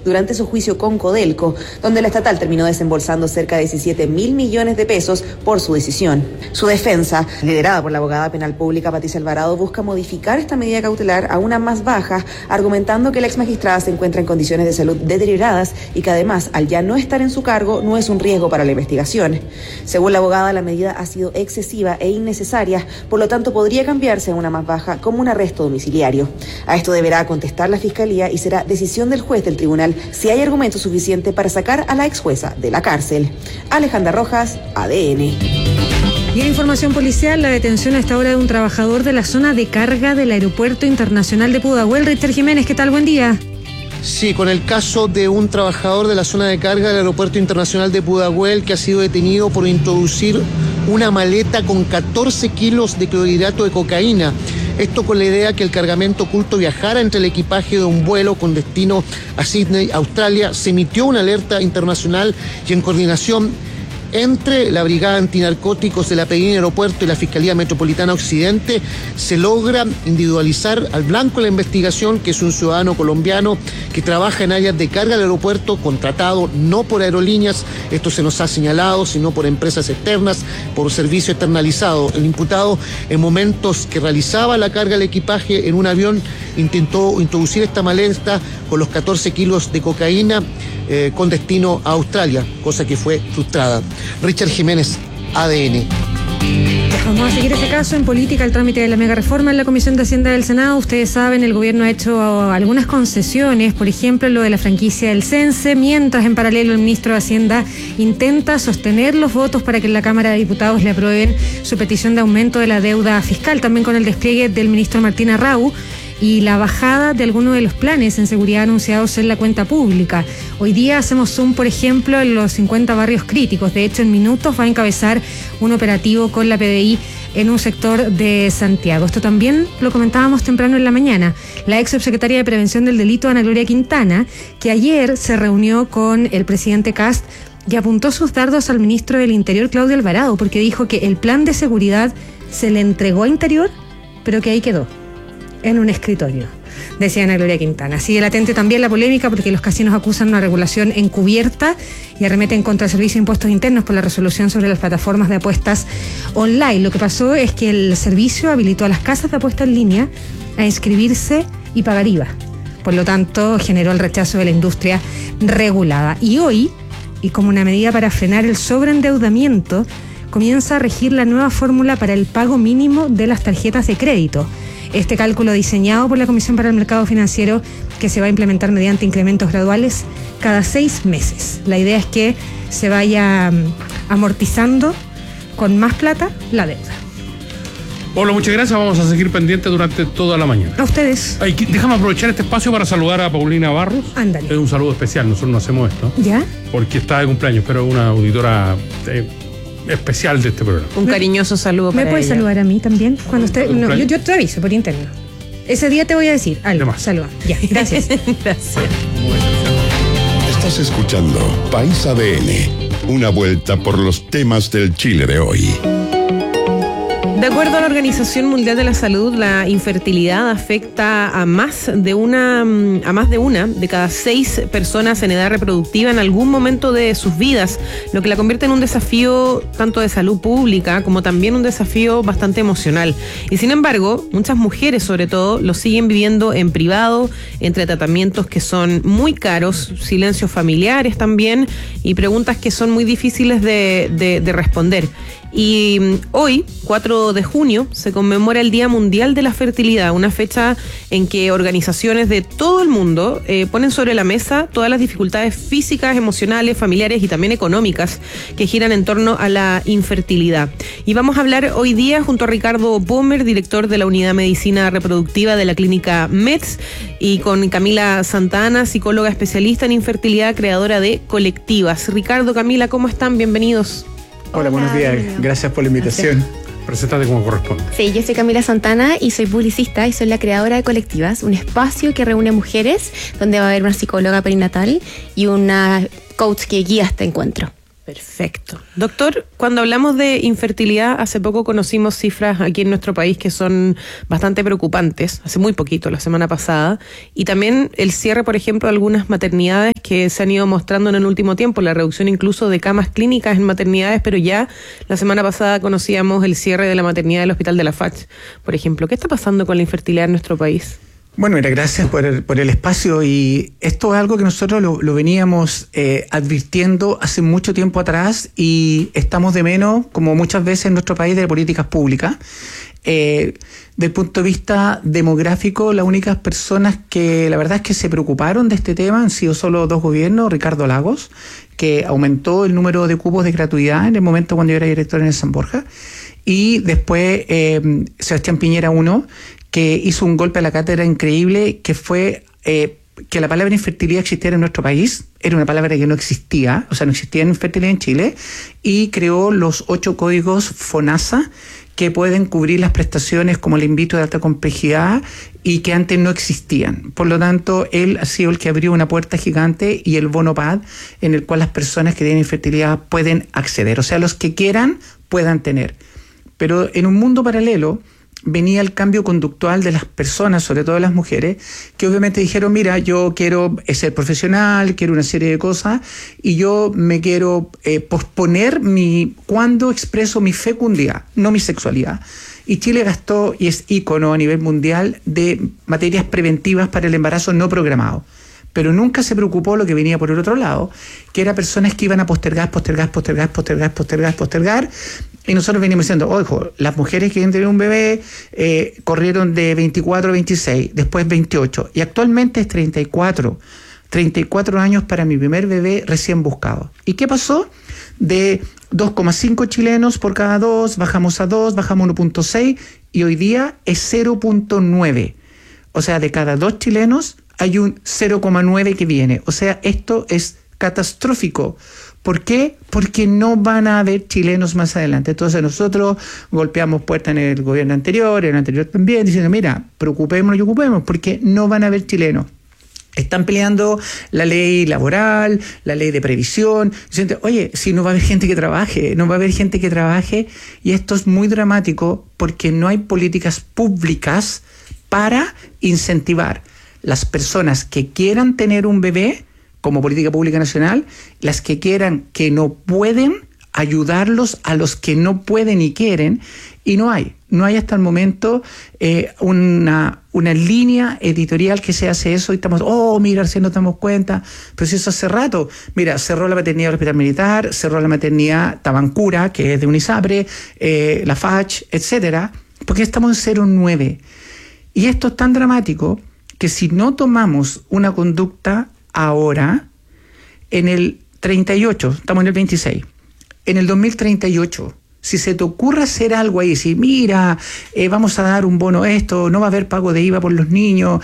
durante su juicio con Codelco, donde la estatal terminó desembolsando cerca de 17.000 millones de pesos por su decisión. Su defensa, liderada por la abogada penal pública Patricia Alvarado, busca modificar esta medida cautelar a una más baja, argumentando que la exmagistrada se encuentra en condiciones de salud deterioradas y que además, al ya no estar en su cargo, no es un riesgo para la investigación. Según la abogada, la medida ha sido excesiva e innecesaria, por lo tanto podría cambiarse a una más baja como un arresto domiciliario. A esto deberá contestar la Fiscalía y será decisión del juez del tribunal si hay argumento suficiente para sacar a la ex jueza de la cárcel. Alejandra Rojas, ADN. Y en información policial, la detención a esta hora de un trabajador de la zona de carga del Aeropuerto Internacional de Pudahuel. Richard Jiménez, ¿qué tal? Buen día. Sí, con el caso de un trabajador de la zona de carga del Aeropuerto Internacional de Pudahuel que ha sido detenido por introducir una maleta con 14 kilos de clorhidrato de cocaína. Esto con la idea que el cargamento oculto viajara entre el equipaje de un vuelo con destino a Sydney, Australia. Se emitió una alerta internacional y en coordinación entre la Brigada Antinarcóticos de la PDI Aeropuerto y la Fiscalía Metropolitana Occidente se logra individualizar al blanco de la investigación, que es un ciudadano colombiano que trabaja en áreas de carga del aeropuerto, contratado no por aerolíneas, esto se nos ha señalado, sino por empresas externas, por servicio externalizado. El imputado, en momentos que realizaba la carga del equipaje en un avión, intentó introducir esta maleta con los 14 kilos de cocaína con destino a Australia, cosa que fue frustrada. Richard Jiménez, ADN. Vamos a seguir ese caso. En política, el trámite de la mega reforma en la Comisión de Hacienda del Senado. Ustedes saben, el gobierno ha hecho algunas concesiones, por ejemplo, lo de la franquicia del CENSE, mientras en paralelo el ministro de Hacienda intenta sostener los votos para que en la Cámara de Diputados le aprueben su petición de aumento de la deuda fiscal, también con el despliegue del ministro Martín Arrau y la bajada de algunos de los planes en seguridad anunciados en la cuenta pública. Hoy día hacemos zoom, por ejemplo, en los 50 barrios críticos. De hecho, en minutos va a encabezar un operativo con la PDI en un sector de Santiago. Esto también lo comentábamos temprano en la mañana. La ex subsecretaria de Prevención del Delito, Ana Gloria Quintana, que ayer se reunió con el presidente Kast y apuntó sus dardos al ministro del Interior, Claudio Alvarado, porque dijo que el plan de seguridad se le entregó a Interior, pero que ahí quedó, en un escritorio, decía Ana Gloria Quintana. Sigue latente también la polémica porque los casinos acusan una regulación encubierta y arremeten contra el Servicio de Impuestos Internos por la resolución sobre las plataformas de apuestas online. Lo que pasó es que el servicio habilitó a las casas de apuesta en línea a inscribirse y pagar IVA. Por lo tanto, generó el rechazo de la industria regulada. Y hoy, y como una medida para frenar el sobreendeudamiento, comienza a regir la nueva fórmula para el pago mínimo de las tarjetas de crédito. Este cálculo diseñado por la Comisión para el Mercado Financiero, que se va a implementar mediante incrementos graduales cada 6 meses. La idea es que se vaya amortizando con más plata la deuda. Hola, muchas gracias. Vamos a seguir pendientes durante toda la mañana. A ustedes. Déjame aprovechar este espacio para saludar a Paulina Barros. Ándale. Es un saludo especial, nosotros no hacemos esto. ¿Ya? Porque está de cumpleaños, pero es una auditora especial de este programa. Un cariñoso saludo para ella. ¿Me puedes saludar a mí también? Cuando usted, no, yo te aviso por interno. Ese día te voy a decir algo. Saluda. Ya, gracias. Gracias. Estás escuchando País ADN, una vuelta por los temas del Chile de hoy. De acuerdo a la Organización Mundial de la Salud, la infertilidad afecta a más de una de cada 6 personas en edad reproductiva en algún momento de sus vidas, lo que la convierte en un desafío tanto de salud pública como también un desafío bastante emocional. Y sin embargo, muchas mujeres sobre todo lo siguen viviendo en privado, entre tratamientos que son muy caros, silencios familiares también y preguntas que son muy difíciles de responder. Y hoy, 4 de junio, se conmemora el Día Mundial de la Fertilidad, una fecha en que organizaciones de todo el mundo ponen sobre la mesa todas las dificultades físicas, emocionales, familiares y también económicas que giran en torno a la infertilidad. Y vamos a hablar hoy día junto a Ricardo Bomer, director de la Unidad de Medicina Reproductiva de la Clínica MEDS, y con Camila Santana, psicóloga especialista en infertilidad, creadora de Colectivas. Ricardo, Camila, ¿cómo están? Bienvenidos. Hola, buenos días. Gracias por la invitación. Gracias. Preséntate como corresponde. Sí, yo soy Camila Santana y soy publicista y soy la creadora de Colectivas, un espacio que reúne mujeres donde va a haber una psicóloga perinatal y una coach que guía este encuentro. Perfecto. Doctor, cuando hablamos de infertilidad, hace poco conocimos cifras aquí en nuestro país que son bastante preocupantes, hace muy poquito, la semana pasada, y también el cierre, por ejemplo, de algunas maternidades que se han ido mostrando en el último tiempo, la reducción incluso de camas clínicas en maternidades, pero ya la semana pasada conocíamos el cierre de la maternidad del Hospital de la FACH, por ejemplo. ¿Qué está pasando con la infertilidad en nuestro país? Bueno, mira, gracias por el espacio, y esto es algo que nosotros lo veníamos advirtiendo hace mucho tiempo atrás, y estamos de menos, como muchas veces en nuestro país, de políticas públicas. Del punto de vista demográfico, las únicas personas que la verdad es que se preocuparon de este tema han sido solo dos gobiernos: Ricardo Lagos, que aumentó el número de cupos de gratuidad en el momento cuando yo era director en el San Borja, y después Sebastián Piñera I, que hizo un golpe a la cátedra increíble, que fue que la palabra infertilidad existiera en nuestro país. Era una palabra que no existía, o sea, no existía infertilidad en Chile, y creó los 8 códigos FONASA, que pueden cubrir las prestaciones como el in vitro de alta complejidad y que antes no existían. Por lo tanto, él ha sido el que abrió una puerta gigante, y el bono PAD, en el cual las personas que tienen infertilidad pueden acceder, o sea, los que quieran puedan tener. Pero en un mundo paralelo venía el cambio conductual de las personas, sobre todo de las mujeres, que obviamente dijeron: mira, yo quiero ser profesional, quiero una serie de cosas, y yo me quiero posponer cuando expreso mi fecundidad, no mi sexualidad. Y Chile gastó, y es ícono a nivel mundial, de materias preventivas para el embarazo no programado. Pero nunca se preocupó lo que venía por el otro lado, que era personas que iban a postergar, y nosotros veníamos diciendo: ojo, las mujeres que quieren tener un bebé corrieron de 24 a 26, después 28, y actualmente es 34 años para mi primer bebé recién buscado. ¿Y qué pasó? De 2,5 chilenos por cada 2, bajamos a 2, bajamos a 1,6, y hoy día es 0,9. O sea, de cada 2 chilenos hay un 0,9 que viene. O sea, esto es catastrófico. ¿Por qué? Porque no van a haber chilenos más adelante. Entonces nosotros golpeamos puertas en el gobierno anterior, en el anterior también, diciendo: mira, preocupémonos y ocupémonos, porque no van a haber chilenos. Están peleando la ley laboral, la ley de previsión. Diciendo: oye, si no va a haber gente que trabaje, y esto es muy dramático porque no hay políticas públicas para incentivar las personas que quieran tener un bebé como política pública nacional, las que quieran, que no pueden, ayudarlos a los que no pueden y quieren, y no hay hasta el momento una línea editorial que se hace eso, y estamos: mira, si nos damos cuenta, pero si eso hace rato. Mira, cerró la maternidad del Hospital Militar, cerró la maternidad Tabancura, que es de Unisapre, la FACH, etcétera, porque estamos en 0,9. Y esto es tan dramático que si no tomamos una conducta ahora, en el 38, estamos en el 26, en el 2038, si se te ocurre hacer algo ahí, si mira, vamos a dar un bono esto, no va a haber pago de IVA por los niños,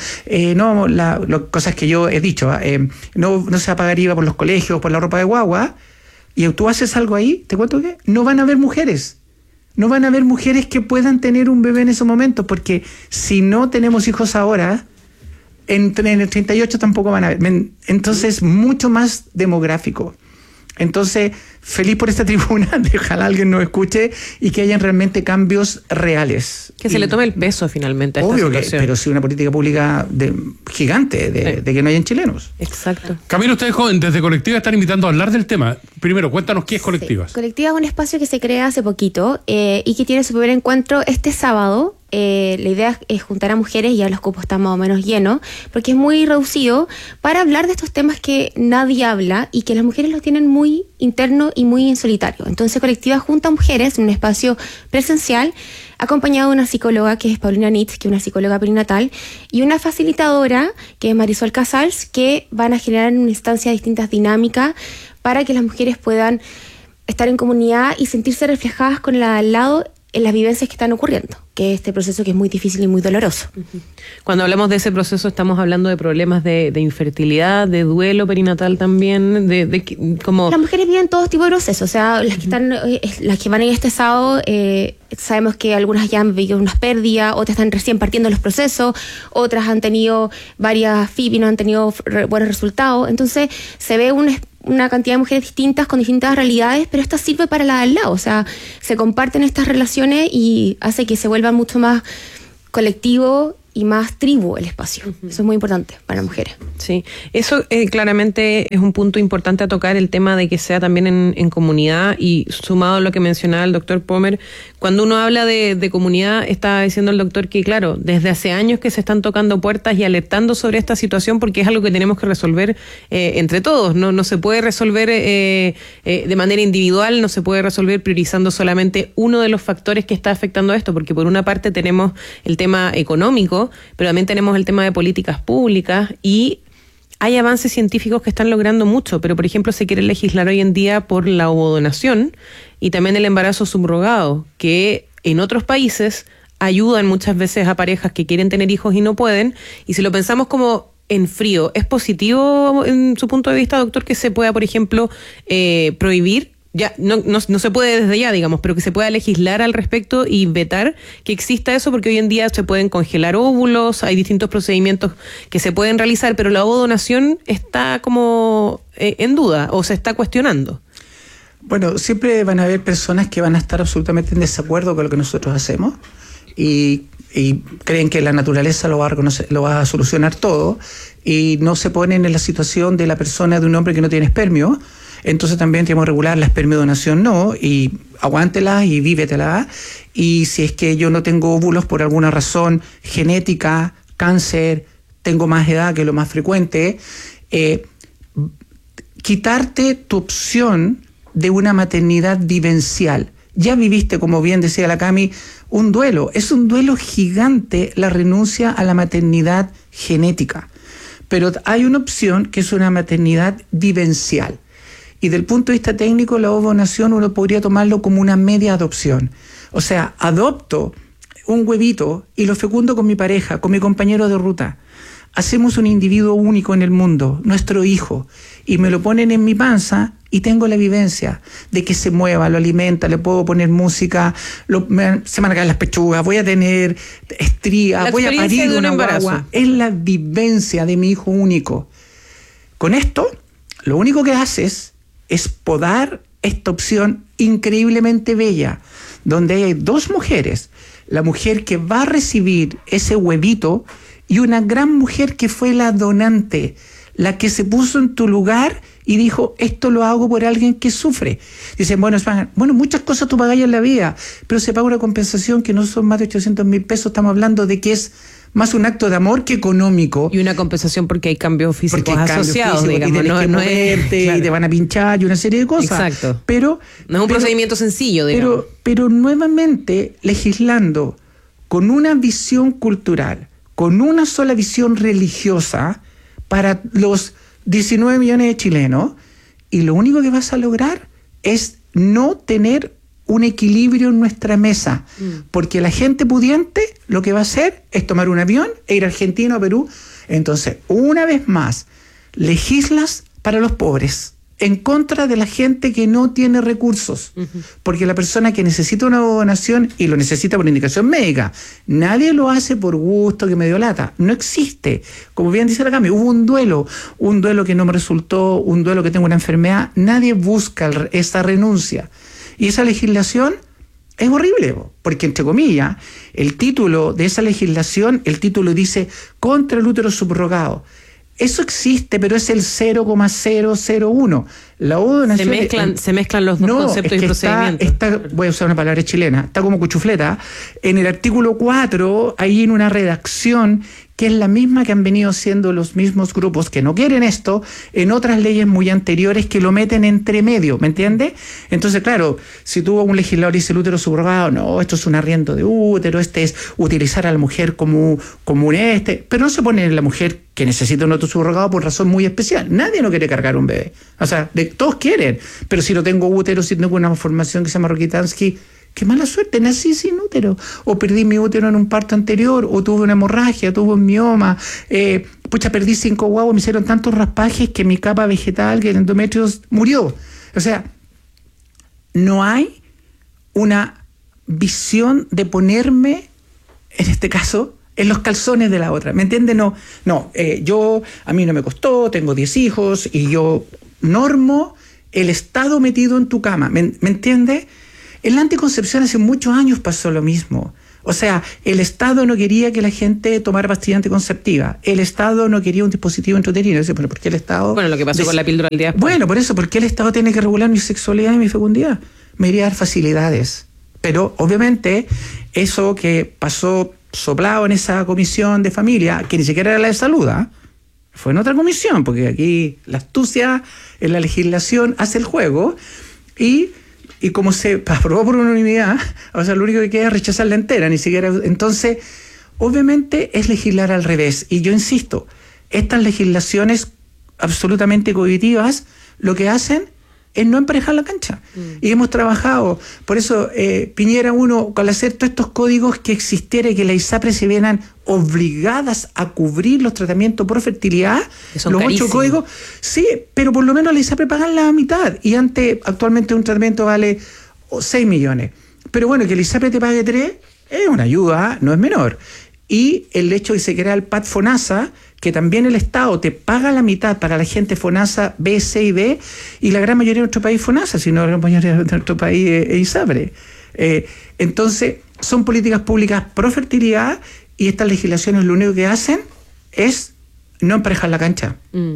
cosas que yo he dicho, no se va a pagar IVA por los colegios, por la ropa de guagua, y tú haces algo ahí, te cuento que no van a haber mujeres. No van a haber mujeres que puedan tener un bebé en ese momento, porque si no tenemos hijos ahora, en el 38 tampoco van a haber. Entonces, mucho más demográfico. Entonces, feliz por esta tribuna, ojalá alguien nos escuche y que hayan realmente cambios reales. Que se le tome el peso finalmente a esta situación. Pero sí una política pública gigante de que no hayan chilenos. Exacto. Camila, ustedes desde Colectiva están invitando a hablar del tema. Primero, cuéntanos qué es Colectiva. Sí. Colectiva es un espacio que se crea hace poquito y que tiene su primer encuentro este sábado. La idea es juntar a mujeres, ya los cupos están más o menos llenos, porque es muy reducido, para hablar de estos temas que nadie habla y que las mujeres los tienen muy interno y muy en solitario. Entonces Colectiva junta a mujeres en un espacio presencial, acompañado de una psicóloga que es Paulina Nitz, que es una psicóloga perinatal, y una facilitadora que es Marisol Casals, que van a generar en una instancia distintas dinámicas para que las mujeres puedan estar en comunidad y sentirse reflejadas con la de al lado en las vivencias que están ocurriendo, que es este proceso que es muy difícil y muy doloroso. Cuando hablamos de ese proceso estamos hablando de problemas de infertilidad, de duelo perinatal también, como... Las mujeres viven todo tipo de procesos, o sea, las que van a ir este sábado, sabemos que algunas ya han vivido unas pérdidas, otras están recién partiendo los procesos, otras han tenido varias FIP y no han tenido buenos resultados, entonces se ve un una cantidad de mujeres distintas con distintas realidades, pero esta sirve para la de al lado, o sea, se comparten estas relaciones y hace que se vuelva mucho más colectivo y más tribu el espacio. Eso es muy importante para las mujeres. Sí, eso claramente es un punto importante a tocar, el tema de que sea también en comunidad, y sumado a lo que mencionaba el doctor Pomer, cuando uno habla de comunidad, está diciendo el doctor que claro, desde hace años que se están tocando puertas y alertando sobre esta situación, porque es algo que tenemos que resolver entre todos, no se puede resolver de manera individual, no se puede resolver priorizando solamente uno de los factores que está afectando esto, porque por una parte tenemos el tema económico, pero también tenemos el tema de políticas públicas, y hay avances científicos que están logrando mucho, pero por ejemplo se quiere legislar hoy en día por la ovodonación y también el embarazo subrogado, que en otros países ayudan muchas veces a parejas que quieren tener hijos y no pueden, y si lo pensamos como en frío, ¿es positivo en su punto de vista, doctor, que se pueda, por ejemplo, prohibir? Ya no se puede desde ya, digamos, pero que se pueda legislar al respecto y vetar que exista eso, porque hoy en día se pueden congelar óvulos, hay distintos procedimientos que se pueden realizar, pero la ovodonación está como en duda o se está cuestionando. Bueno, siempre van a haber personas que van a estar absolutamente en desacuerdo con lo que nosotros hacemos y creen que la naturaleza lo va a reconocer, lo va a solucionar todo, y no se ponen en la situación de la persona, de un hombre que no tiene espermio. Entonces también tenemos que regular la espermiodonación, no, y aguántela y vívetela. Y si es que yo no tengo óvulos por alguna razón genética, cáncer, tengo más edad que lo más frecuente, quitarte tu opción de una maternidad vivencial. Ya viviste, como bien decía la Cami, un duelo. Es un duelo gigante la renuncia a la maternidad genética. Pero hay una opción que es una maternidad vivencial. Y del punto de vista técnico, la ovodonación uno podría tomarlo como una media adopción. O sea, adopto un huevito y lo fecundo con mi pareja, con mi compañero de ruta. Hacemos un individuo único en el mundo, nuestro hijo, y me lo ponen en mi panza y tengo la vivencia de que se mueva, lo alimenta, le puedo poner música, se me van a caer las pechugas, voy a tener estrías, voy a parir una guagua. Es la vivencia de mi hijo único. Con esto, lo único que haces es podar esta opción increíblemente bella, donde hay dos mujeres, la mujer que va a recibir ese huevito y una gran mujer que fue la donante, la que se puso en tu lugar y dijo, esto lo hago por alguien que sufre. Dicen, bueno, muchas cosas tú pagas en la vida, pero se paga una compensación que no son más de 800,000 pesos, estamos hablando de que es más un acto de amor que económico. Y una compensación porque hay cambios físicos asociados, digamos, y tienes que moverte, claro, y te van a pinchar y una serie de cosas. Exacto. Pero no es un procedimiento sencillo, digamos. Pero nuevamente legislando con una visión cultural, con una sola visión religiosa para los 19 millones de chilenos, y lo único que vas a lograr es no tener un equilibrio en nuestra mesa, porque la gente pudiente lo que va a hacer es tomar un avión e ir a Argentina o Perú. Entonces, una vez más, legislas para los pobres, en contra de la gente que no tiene recursos, porque la persona que necesita una donación y lo necesita por indicación médica, nadie lo hace por gusto, que me dio lata, no existe. Como bien dice la Cami, hubo un duelo que no me resultó, un duelo que tengo una enfermedad, nadie busca esa renuncia. Y esa legislación es horrible, porque, entre comillas, el título de esa legislación, el título dice contra el útero subrogado. Eso existe, pero es el 0,001. La ovodonación... Se mezclan los dos conceptos y procedimientos. Voy a usar una palabra chilena, está como cuchufleta. En el artículo 4, ahí en una redacción que es la misma que han venido siendo los mismos grupos que no quieren esto, en otras leyes muy anteriores que lo meten entre medio, ¿me entiendes? Entonces, claro, si tú un legislador dice el útero subrogado, no, esto es un arriendo de útero, este es utilizar a la mujer como pero no se pone en la mujer que necesita un útero subrogado por razón muy especial. Nadie no quiere cargar un bebé. O sea, todos quieren, pero si no tengo útero, si tengo una malformación que se llama Rokitansky, qué mala suerte, nací sin útero, o perdí mi útero en un parto anterior, o tuve una hemorragia, tuve un mioma, perdí 5 guaguas, me hicieron tantos raspajes que mi capa vegetal, que el endometrio murió. O sea, no hay una visión de ponerme, en este caso, en los calzones de la otra, ¿me entiendes? A mí no me costó, tengo 10 hijos, y yo normo el Estado metido en tu cama. ¿Me entiendes? En la anticoncepción hace muchos años pasó lo mismo. O sea, el Estado no quería que la gente tomara pastilla anticonceptiva. El Estado no quería un dispositivo intrauterino. ¿Pero por qué el Estado...? Bueno, lo que pasó con la píldora al día después. Bueno, por eso, ¿por qué el Estado tiene que regular mi sexualidad y mi fecundidad? Me iría a dar facilidades. Pero, obviamente, eso que pasó soplado en esa comisión de familia, que ni siquiera era la de salud, fue en otra comisión, porque aquí la astucia en la legislación hace el juego, y como se aprobó por unanimidad, o sea, lo único que queda es rechazarla entera, ni siquiera. Entonces, obviamente es legislar al revés. Y yo insisto, estas legislaciones absolutamente cohibitivas lo que hacen es no emparejar la cancha. Y hemos trabajado, por eso Piñera al hacer todos estos códigos que existiera y que las ISAPRES se vieran obligadas a cubrir los tratamientos por fertilidad, los carísimos. 8 códigos, sí, pero por lo menos las ISAPRES pagan la mitad, y actualmente un tratamiento vale 6 millones. Pero bueno, que el ISAPRE te pague 3 es una ayuda, no es menor. Y el hecho de que se crea el PAD FONASA, que también el Estado te paga la mitad para la gente FONASA B, C y D, y la gran mayoría de nuestro país FONASA, si no la gran mayoría de nuestro país es ISAPRE. Entonces, son políticas públicas pro fertilidad, y estas legislaciones lo único que hacen es no emparejar la cancha.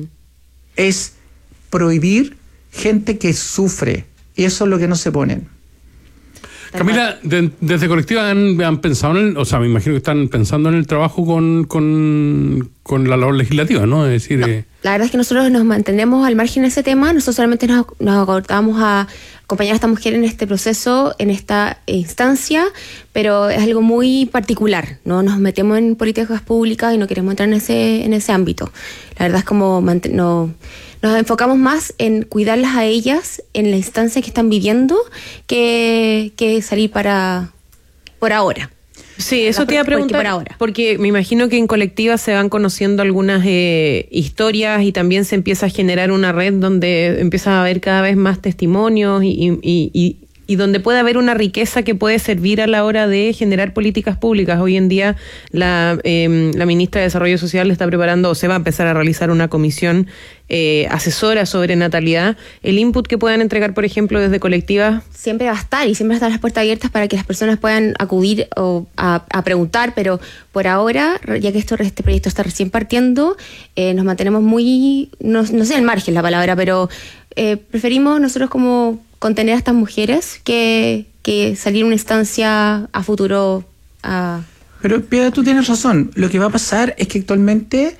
Es prohibir gente que sufre, y eso es lo que no se ponen. Camila, desde Colectiva han pensado o sea, me imagino que están pensando en el trabajo con la labor legislativa, ¿no? Es decir, no, la verdad es que nosotros nos mantenemos al margen de ese tema. Nosotros solamente nos acordamos a acompañar a esta mujer en este proceso, en esta instancia, pero es algo muy particular. No nos metemos en políticas públicas y no queremos entrar en ese ámbito. La verdad es como nos enfocamos más en cuidarlas a ellas en la instancia que están viviendo que salir por ahora. Sí, eso te iba a preguntar, porque me imagino que en Colectiva se van conociendo algunas historias, y también se empieza a generar una red donde empieza a haber cada vez más testimonios y donde puede haber una riqueza que puede servir a la hora de generar políticas públicas. Hoy en día la ministra de Desarrollo Social está preparando, o se va a empezar a realizar, una comisión asesora sobre natalidad. El input que puedan entregar, por ejemplo, desde Colectiva, siempre va a estar, y siempre están las puertas abiertas para que las personas puedan acudir a preguntar, pero por ahora, ya que este proyecto está recién partiendo, nos mantenemos muy, no sé al margen la palabra, pero preferimos nosotros como contener a estas mujeres que salir una instancia a futuro. Pero Piedad, tú tienes razón. Lo que va a pasar es que actualmente,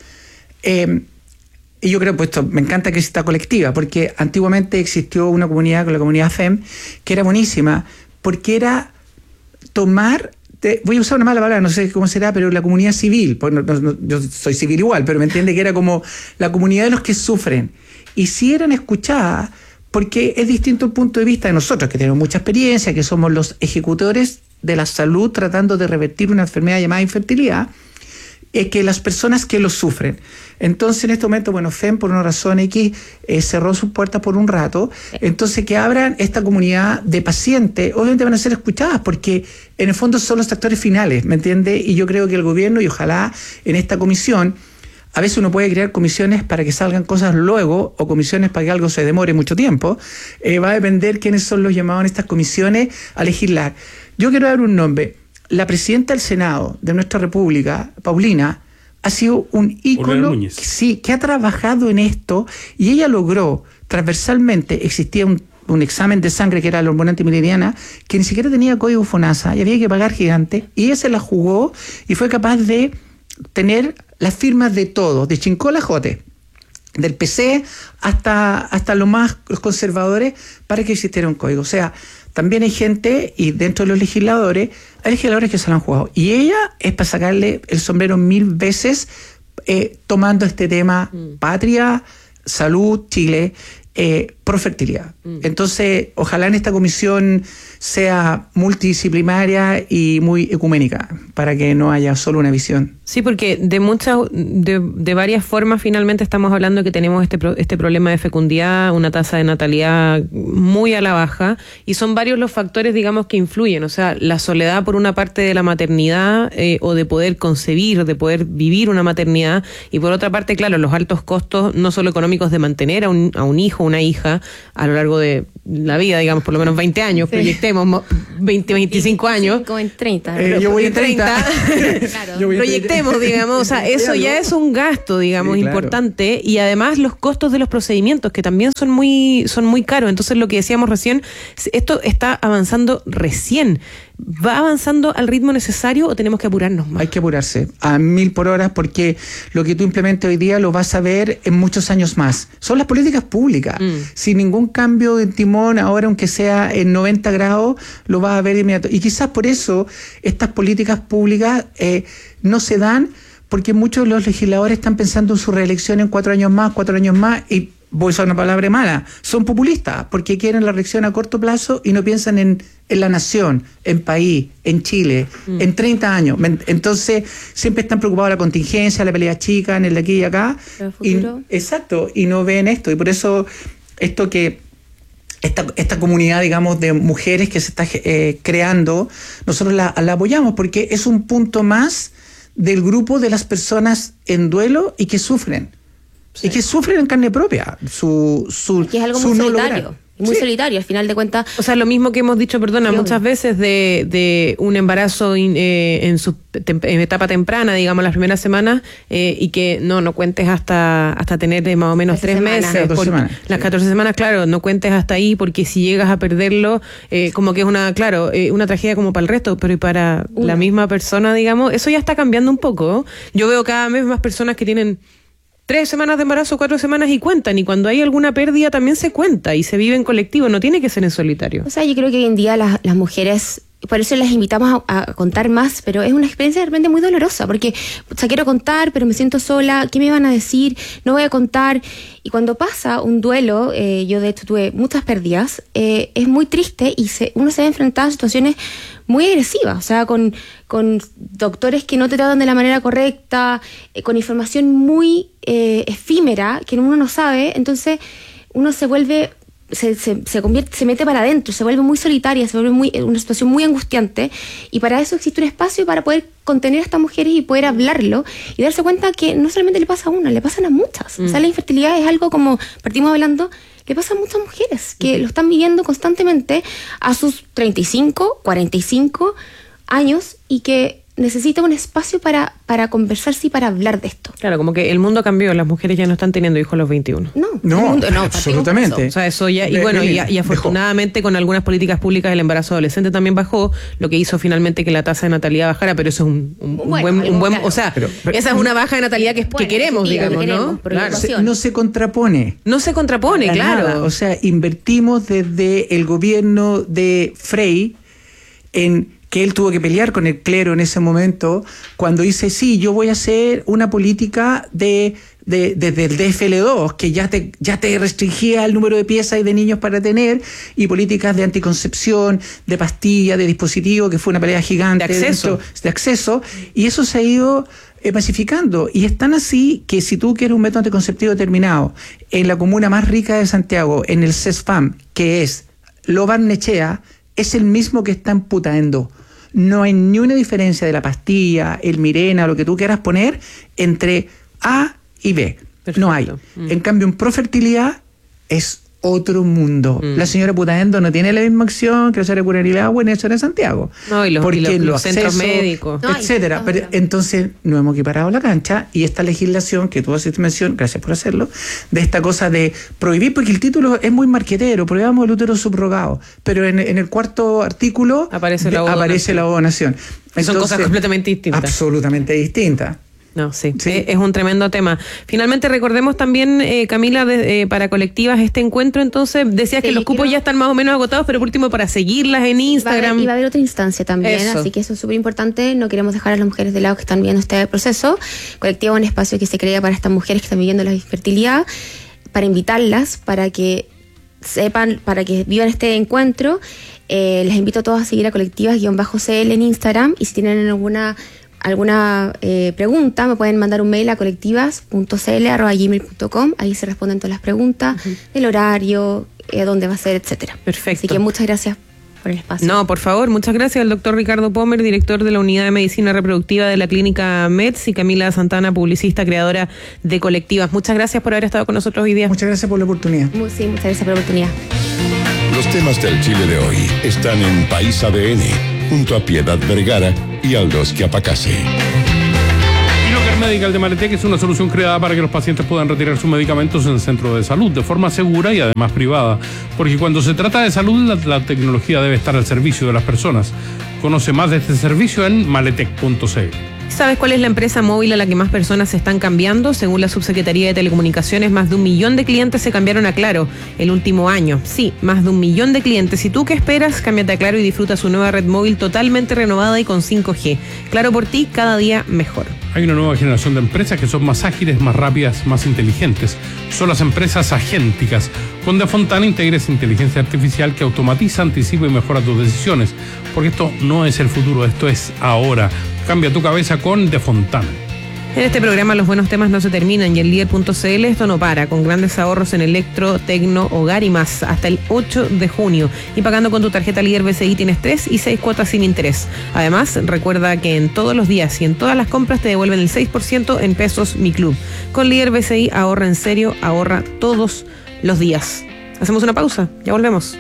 y yo creo, pues esto, me encanta que exista Colectiva, porque antiguamente existió una comunidad, con la comunidad FEM, que era buenísima, porque era tomar, voy a usar una mala palabra, no sé cómo será, pero la comunidad civil, pues yo soy civil igual, pero me entiende que era como la comunidad de los que sufren, y si eran escuchadas, porque es distinto el punto de vista de nosotros, que tenemos mucha experiencia, que somos los ejecutores de la salud tratando de revertir una enfermedad llamada infertilidad, que las personas que lo sufren. Entonces, en este momento, bueno, FEM, por una razón X, cerró sus puertas por un rato. Entonces, que abran esta comunidad de pacientes, obviamente van a ser escuchadas, porque en el fondo son los actores finales, ¿me entiende? Y yo creo que el gobierno, y ojalá en esta comisión, a veces uno puede crear comisiones para que salgan cosas luego, o comisiones para que algo se demore mucho tiempo. Va a depender quiénes son los llamados en estas comisiones a legislar. Yo quiero dar un nombre. La presidenta del Senado de nuestra República, Paulina, ha sido un ícono, sí, que ha trabajado en esto, y ella logró transversalmente. Existía un examen de sangre que era la hormona antimileriana, que ni siquiera tenía código FONASA y había que pagar gigante, y ella se la jugó y fue capaz de tener las firmas de todos, de Chincola Jote, del PC hasta los más conservadores, para que existiera un código. O sea, también hay gente, y dentro de los legisladores, hay legisladores que se lo han jugado. Y ella es para sacarle el sombrero 1000 veces, tomando este tema patria, salud, Chile, pro fertilidad. Entonces, ojalá en esta comisión sea multidisciplinaria y muy ecuménica, para que no haya solo una visión. Sí, porque de varias formas finalmente estamos hablando de que tenemos este problema de fecundidad, una tasa de natalidad muy a la baja, y son varios los factores, digamos, que influyen. O sea, la soledad por una parte de la maternidad, o de poder concebir, de poder vivir una maternidad, y por otra parte, claro, los altos costos, no solo económicos, de mantener a un hijo, hijo o una hija a lo largo de la vida, digamos, por lo menos 20 años, sí. Proyectemos 20, 25 años. 30. Yo voy en 30. Claro. Proyectemos, digamos, o sea, eso ya es un gasto, digamos, sí, claro, importante, y además los costos de los procedimientos, que también son muy caros. Entonces, lo que decíamos recién, esto está avanzando recién. ¿Va avanzando al ritmo necesario o tenemos que apurarnos más? Hay que apurarse a 1000 por hora, porque lo que tú implementes hoy día lo vas a ver en muchos años más. Son las políticas públicas. Sin ningún cambio de timón, ahora aunque sea en 90 grados, lo vas a ver inmediato. Y quizás por eso estas políticas públicas no se dan, porque muchos de los legisladores están pensando en su reelección en 4 años más, y voy a usar una palabra mala, son populistas, porque quieren la reelección a corto plazo y no piensan en la nación, en país, en Chile, en 30 años. Entonces, siempre están preocupados de la contingencia, la pelea chica, en el de aquí y acá. Exacto, y no ven esto. Y por eso, esta comunidad, digamos, de mujeres que se está creando, nosotros la apoyamos, porque es un punto más del grupo de las personas en duelo y que sufren. Sí. Y que sufren en carne propia que es algo muy solitario. Muy solitario, al final de cuentas. O sea, lo mismo que hemos dicho, muchas veces de un embarazo en su etapa temprana, digamos, las primeras semanas, y que no cuentes hasta tener más o menos 3 meses. Las 14 semanas, claro, no cuentes hasta ahí, porque si llegas a perderlo, como que es una tragedia como para el resto, pero y para la misma persona, digamos, eso ya está cambiando un poco. Yo veo cada vez más personas que tienen 3 semanas de embarazo, 4 semanas y cuentan, y cuando hay alguna pérdida también se cuenta y se vive en colectivo, no tiene que ser en solitario. O sea, yo creo que hoy en día las mujeres, por eso las invitamos a contar más, pero es una experiencia de repente muy dolorosa, porque quiero contar, pero me siento sola, ¿qué me van a decir? No voy a contar. Y cuando pasa un duelo, yo de hecho tuve muchas pérdidas, es muy triste y uno se ve enfrentado a situaciones muy agresivas, o sea, con doctores que no te tratan de la manera correcta, con información muy efímera que uno no sabe. Entonces uno se vuelve, se mete para adentro, se vuelve muy solitaria, se vuelve una situación muy angustiante, y para eso existe un espacio para poder contener a estas mujeres y poder hablarlo y darse cuenta que no solamente le pasa a una, le pasan a muchas. O sea, la infertilidad es algo, como partimos hablando, le pasa a muchas mujeres que lo están viviendo constantemente a sus 35, 45 años, y que necesita un espacio para conversarse y para hablar de esto. Claro, como que el mundo cambió, las mujeres ya no están teniendo hijos a los 21. No, absolutamente. O sea, eso ya, y afortunadamente con algunas políticas públicas el embarazo adolescente también bajó, lo que hizo finalmente que la tasa de natalidad bajara, pero eso es un buen, o sea, esa es una baja de natalidad que queremos, digamos, ¿no? Claro. No se contrapone. No se contrapone, claro. Nada. O sea, invertimos desde el gobierno de Frei en que él tuvo que pelear con el clero en ese momento, cuando dice, sí, yo voy a hacer una política desde el DFL2, que ya te restringía el número de piezas y de niños para tener, y políticas de anticoncepción, de pastillas, de dispositivos, que fue una pelea gigante. De acceso, y eso se ha ido masificando, y es tan así que si tú quieres un método anticonceptivo determinado en la comuna más rica de Santiago, en el CESFAM, que es Lo-Barnechea, es el mismo que está en Putaendo. No hay ni una diferencia de la pastilla, el Mirena, lo que tú quieras poner, entre A y B. Perfecto. No hay. En cambio, en Profertilidad es otro mundo. La señora Putaendo no tiene la misma acción que la señora Curanilagua en eso en Santiago. No, y los centros médicos, etcétera. Pero entonces no hemos equiparado la cancha, y esta legislación que tú haces mención, gracias por hacerlo, de esta cosa de prohibir, porque el título es muy marquetero, prohibamos el útero subrogado, pero en el 4º artículo aparece la donación. Son cosas completamente distintas. Absolutamente distintas. No, sí, es un tremendo tema. Finalmente, recordemos también, Camila, para colectivas este encuentro, entonces, decías que los cupos ya están más o menos agotados, pero por último, para seguirlas en Instagram. Y va a haber otra instancia también, así que eso es súper importante. No queremos dejar a las mujeres de lado que están viviendo este proceso. Colectivo es un espacio que se crea para estas mujeres que están viviendo la infertilidad, para invitarlas, para que sepan, para que vivan este encuentro. Les invito a todos a seguir a colectivas-cl en Instagram, y si tienen alguna pregunta, me pueden mandar un mail a colectivas.cl@gmail.com. Ahí se responden todas las preguntas, el horario, dónde va a ser, etcétera. Perfecto. Así que muchas gracias por el espacio. No, por favor, muchas gracias al doctor Ricardo Pomer, director de la Unidad de Medicina Reproductiva de la Clínica MEDS, y Camila Santana, publicista, creadora de Colectivas. Muchas gracias por haber estado con nosotros hoy día. Muchas gracias por la oportunidad. Sí, muchas gracias por la oportunidad. Los temas del Chile de hoy están en País ADN, junto a Piedad Vergara y Aldos Quiapacase. iLocker Medical de Maletec es una solución creada para que los pacientes puedan retirar sus medicamentos en centros de salud de forma segura y además privada, porque cuando se trata de salud la tecnología debe estar al servicio de las personas. Conoce más de este servicio en maletec.cl. ¿Sabes cuál es la empresa móvil a la que más personas se están cambiando? Según la Subsecretaría de Telecomunicaciones, más de 1 millón de clientes se cambiaron a Claro el último año. Sí, más de 1 millón de clientes. ¿Y tú qué esperas? Cámbiate a Claro y disfruta su nueva red móvil totalmente renovada y con 5G. Claro por ti, cada día mejor. Hay una nueva generación de empresas que son más ágiles, más rápidas, más inteligentes. Son las empresas agénticas. Con Defontana integres inteligencia artificial que automatiza, anticipa y mejora tus decisiones. Porque esto no es el futuro, esto es ahora. Cambia tu cabeza con Defontana. En este programa los buenos temas no se terminan y en líder.cl esto no para, con grandes ahorros en electro, tecno, hogar y más, hasta el 8 de junio. Y pagando con tu tarjeta Líder BCI tienes 3 y 6 cuotas sin interés. Además, recuerda que en todos los días y en todas las compras te devuelven el 6% en pesos Mi Club. Con Líder BCI ahorra en serio, ahorra todos los días. Hacemos una pausa, ya volvemos.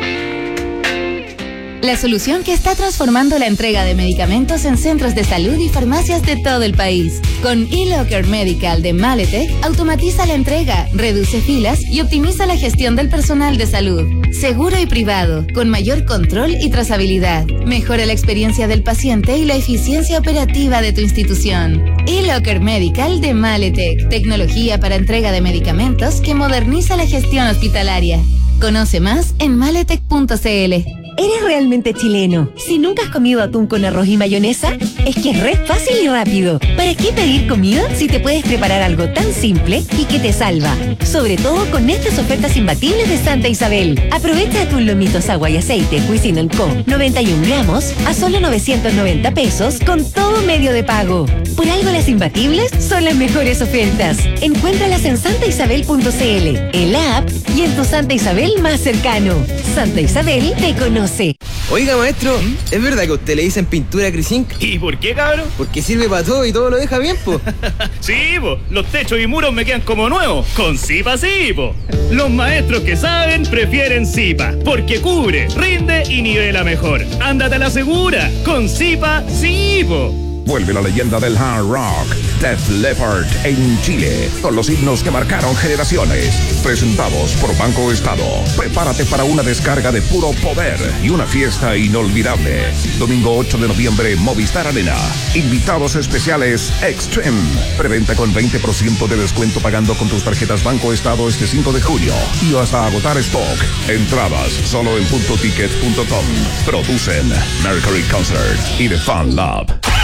La solución que está transformando la entrega de medicamentos en centros de salud y farmacias de todo el país. Con iLocker Medical de Maletec, automatiza la entrega, reduce filas y optimiza la gestión del personal de salud. Seguro y privado, con mayor control y trazabilidad. Mejora la experiencia del paciente y la eficiencia operativa de tu institución. iLocker Medical de Maletec, tecnología para entrega de medicamentos que moderniza la gestión hospitalaria. Conoce más en maletec.cl. Eres realmente chileno. Si nunca has comido atún con arroz y mayonesa, es que es re fácil y rápido. ¿Para qué pedir comida si te puedes preparar algo tan simple y que te salva? Sobre todo con estas ofertas imbatibles de Santa Isabel. Aprovecha atún lomitos, agua y aceite Cuisinol Co. 91 gramos a solo 990 pesos con todo medio de pago. Por algo las imbatibles son las mejores ofertas. Encuéntralas en santaisabel.cl, en la app y en tu Santa Isabel más cercano. Santa Isabel te conoce. Oiga, maestro, ¿es verdad que a usted le dicen pintura Crisink? ¿Y por qué, cabrón? Porque sirve para todo y todo lo deja bien, po. Sí, po, los techos y muros me quedan como nuevos. Con Zipa sí, po. Los maestros que saben prefieren Zipa, porque cubre, rinde y nivela mejor. Ándate a la segura, con Zipa sí, po. Vuelve la leyenda del hard rock, Def Leppard, en Chile, con los himnos que marcaron generaciones. Presentados por Banco Estado. Prepárate para una descarga de puro poder y una fiesta inolvidable. Domingo 8 de noviembre, Movistar Arena. Invitados especiales Extreme. Preventa con 20% de descuento pagando con tus tarjetas Banco Estado este 5 de junio. Y hasta agotar stock. Entradas solo en puntoticket.com. Producen Mercury Concert y The Fun Lab.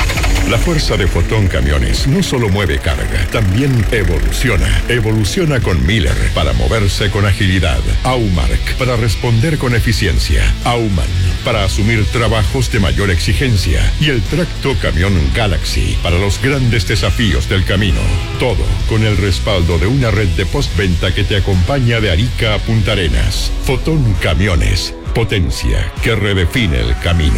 La fuerza de Fotón Camiones no solo mueve carga, también evoluciona. Evoluciona con Miller para moverse con agilidad. Aumark para responder con eficiencia. Auman para asumir trabajos de mayor exigencia. Y el tracto camión Galaxy para los grandes desafíos del camino. Todo con el respaldo de una red de postventa que te acompaña de Arica a Punta Arenas. Fotón Camiones, potencia que redefine el camino.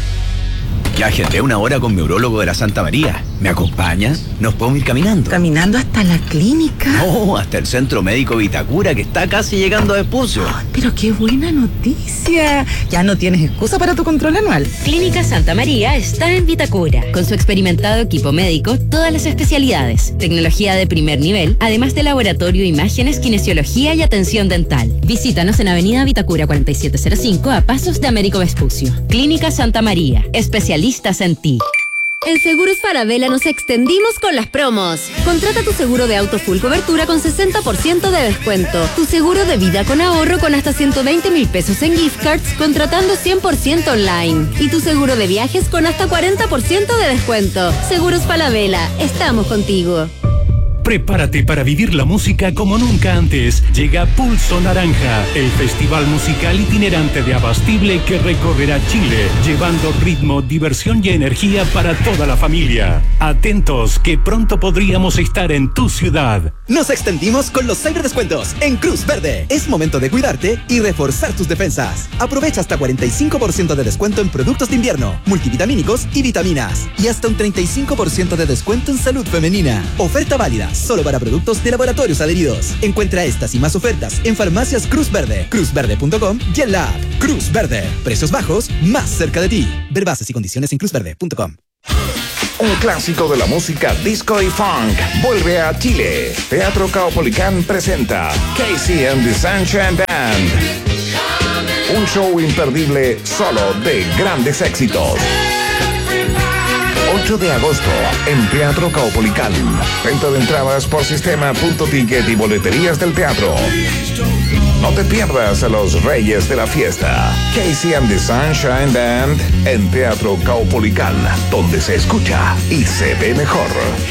Ya agendé una hora con mi urólogo de la Santa María. ¿Me acompañas? ¿Nos podemos ir caminando? ¿Caminando hasta la clínica? No, hasta el Centro Médico Vitacura, que está casi llegando a Vespucio. Oh, pero qué buena noticia. Ya no tienes excusa para tu control anual. Clínica Santa María está en Vitacura. Con su experimentado equipo médico, todas las especialidades, tecnología de primer nivel, además de laboratorio, imágenes, kinesiología y atención dental. Visítanos en Avenida Vitacura 4705 a pasos de Américo Vespucio. Clínica Santa María, especialistas en ti. En Seguros Falabella nos extendimos con las promos. Contrata tu seguro de auto full cobertura con 60% de descuento. Tu seguro de vida con ahorro con hasta 120,000 pesos en gift cards contratando 100% online. Y tu seguro de viajes con hasta 40% de descuento. Seguros Falabella, estamos contigo. Prepárate para vivir la música como nunca antes. Llega Pulso Naranja, el festival musical itinerante de Abastible que recorrerá Chile, llevando ritmo, diversión y energía para toda la familia. Atentos, que pronto podríamos estar en tu ciudad. Nos extendimos con los cyberdescuentos en Cruz Verde. Es momento de cuidarte y reforzar tus defensas. Aprovecha hasta 45% de descuento en productos de invierno, multivitamínicos y vitaminas. Y hasta un 35% de descuento en salud femenina. Oferta válida solo para productos de laboratorios adheridos. Encuentra estas y más ofertas en Farmacias Cruz Verde, cruzverde.com y en la app Cruz Verde. Precios bajos, más cerca de ti. Ver bases y condiciones en cruzverde.com. Un clásico de la música disco y funk vuelve a Chile. Teatro Caupolicán presenta Casey and the Sunshine Band. Un show imperdible solo de grandes éxitos. 8 de agosto en Teatro Caupolicán. Venta de entradas por sistema.ticket y boleterías del teatro. No te pierdas a los reyes de la fiesta. Casey and the Sunshine Band en Teatro Caupolicán, donde se escucha y se ve mejor.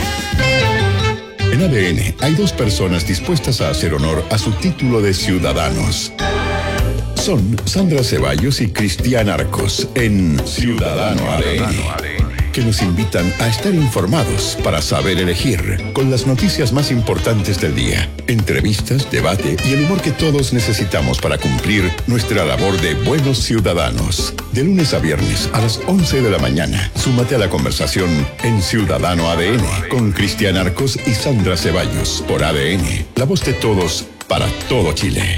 En ADN hay dos personas dispuestas a hacer honor a su título de ciudadanos. Son Sandra Ceballos y Cristian Arcos en Ciudadano ADN, que nos invitan a estar informados para saber elegir, con las noticias más importantes del día, entrevistas, debate y el humor que todos necesitamos para cumplir nuestra labor de buenos ciudadanos. De lunes a viernes a las 11 de la mañana, súmate a la conversación en Ciudadano ADN con Cristian Arcos y Sandra Ceballos por ADN, la voz de todos para todo Chile.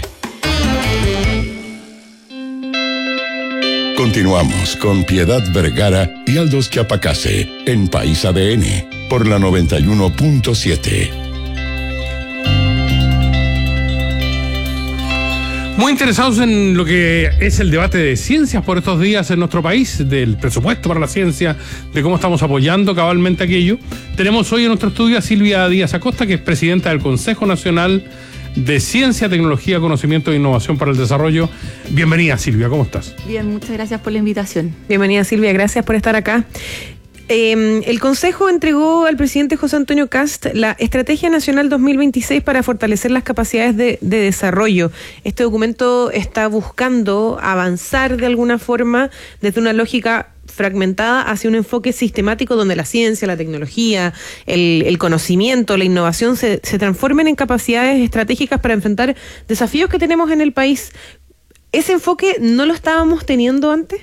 Continuamos con Piedad Vergara y Aldous Chiapacase en País ADN por la 91.7. Muy interesados en lo que es el debate de ciencias por estos días en nuestro país, del presupuesto para la ciencia, de cómo estamos apoyando cabalmente aquello. Tenemos hoy en nuestro estudio a Silvia Díaz Acosta, que es presidenta del Consejo Nacional de Ciencia, Tecnología, Conocimiento e Innovación para el Desarrollo. Bienvenida, Silvia, ¿cómo estás? Bien, muchas gracias por la invitación. Bienvenida, Silvia, gracias por estar acá. El Consejo entregó al presidente José Antonio Kast la Estrategia Nacional 2026 para fortalecer las capacidades de desarrollo. Este documento está buscando avanzar de alguna forma desde una lógica fragmentada hacia un enfoque sistemático donde la ciencia, la tecnología, el conocimiento, la innovación se transformen en capacidades estratégicas para enfrentar desafíos que tenemos en el país. ¿Ese enfoque no lo estábamos teniendo antes?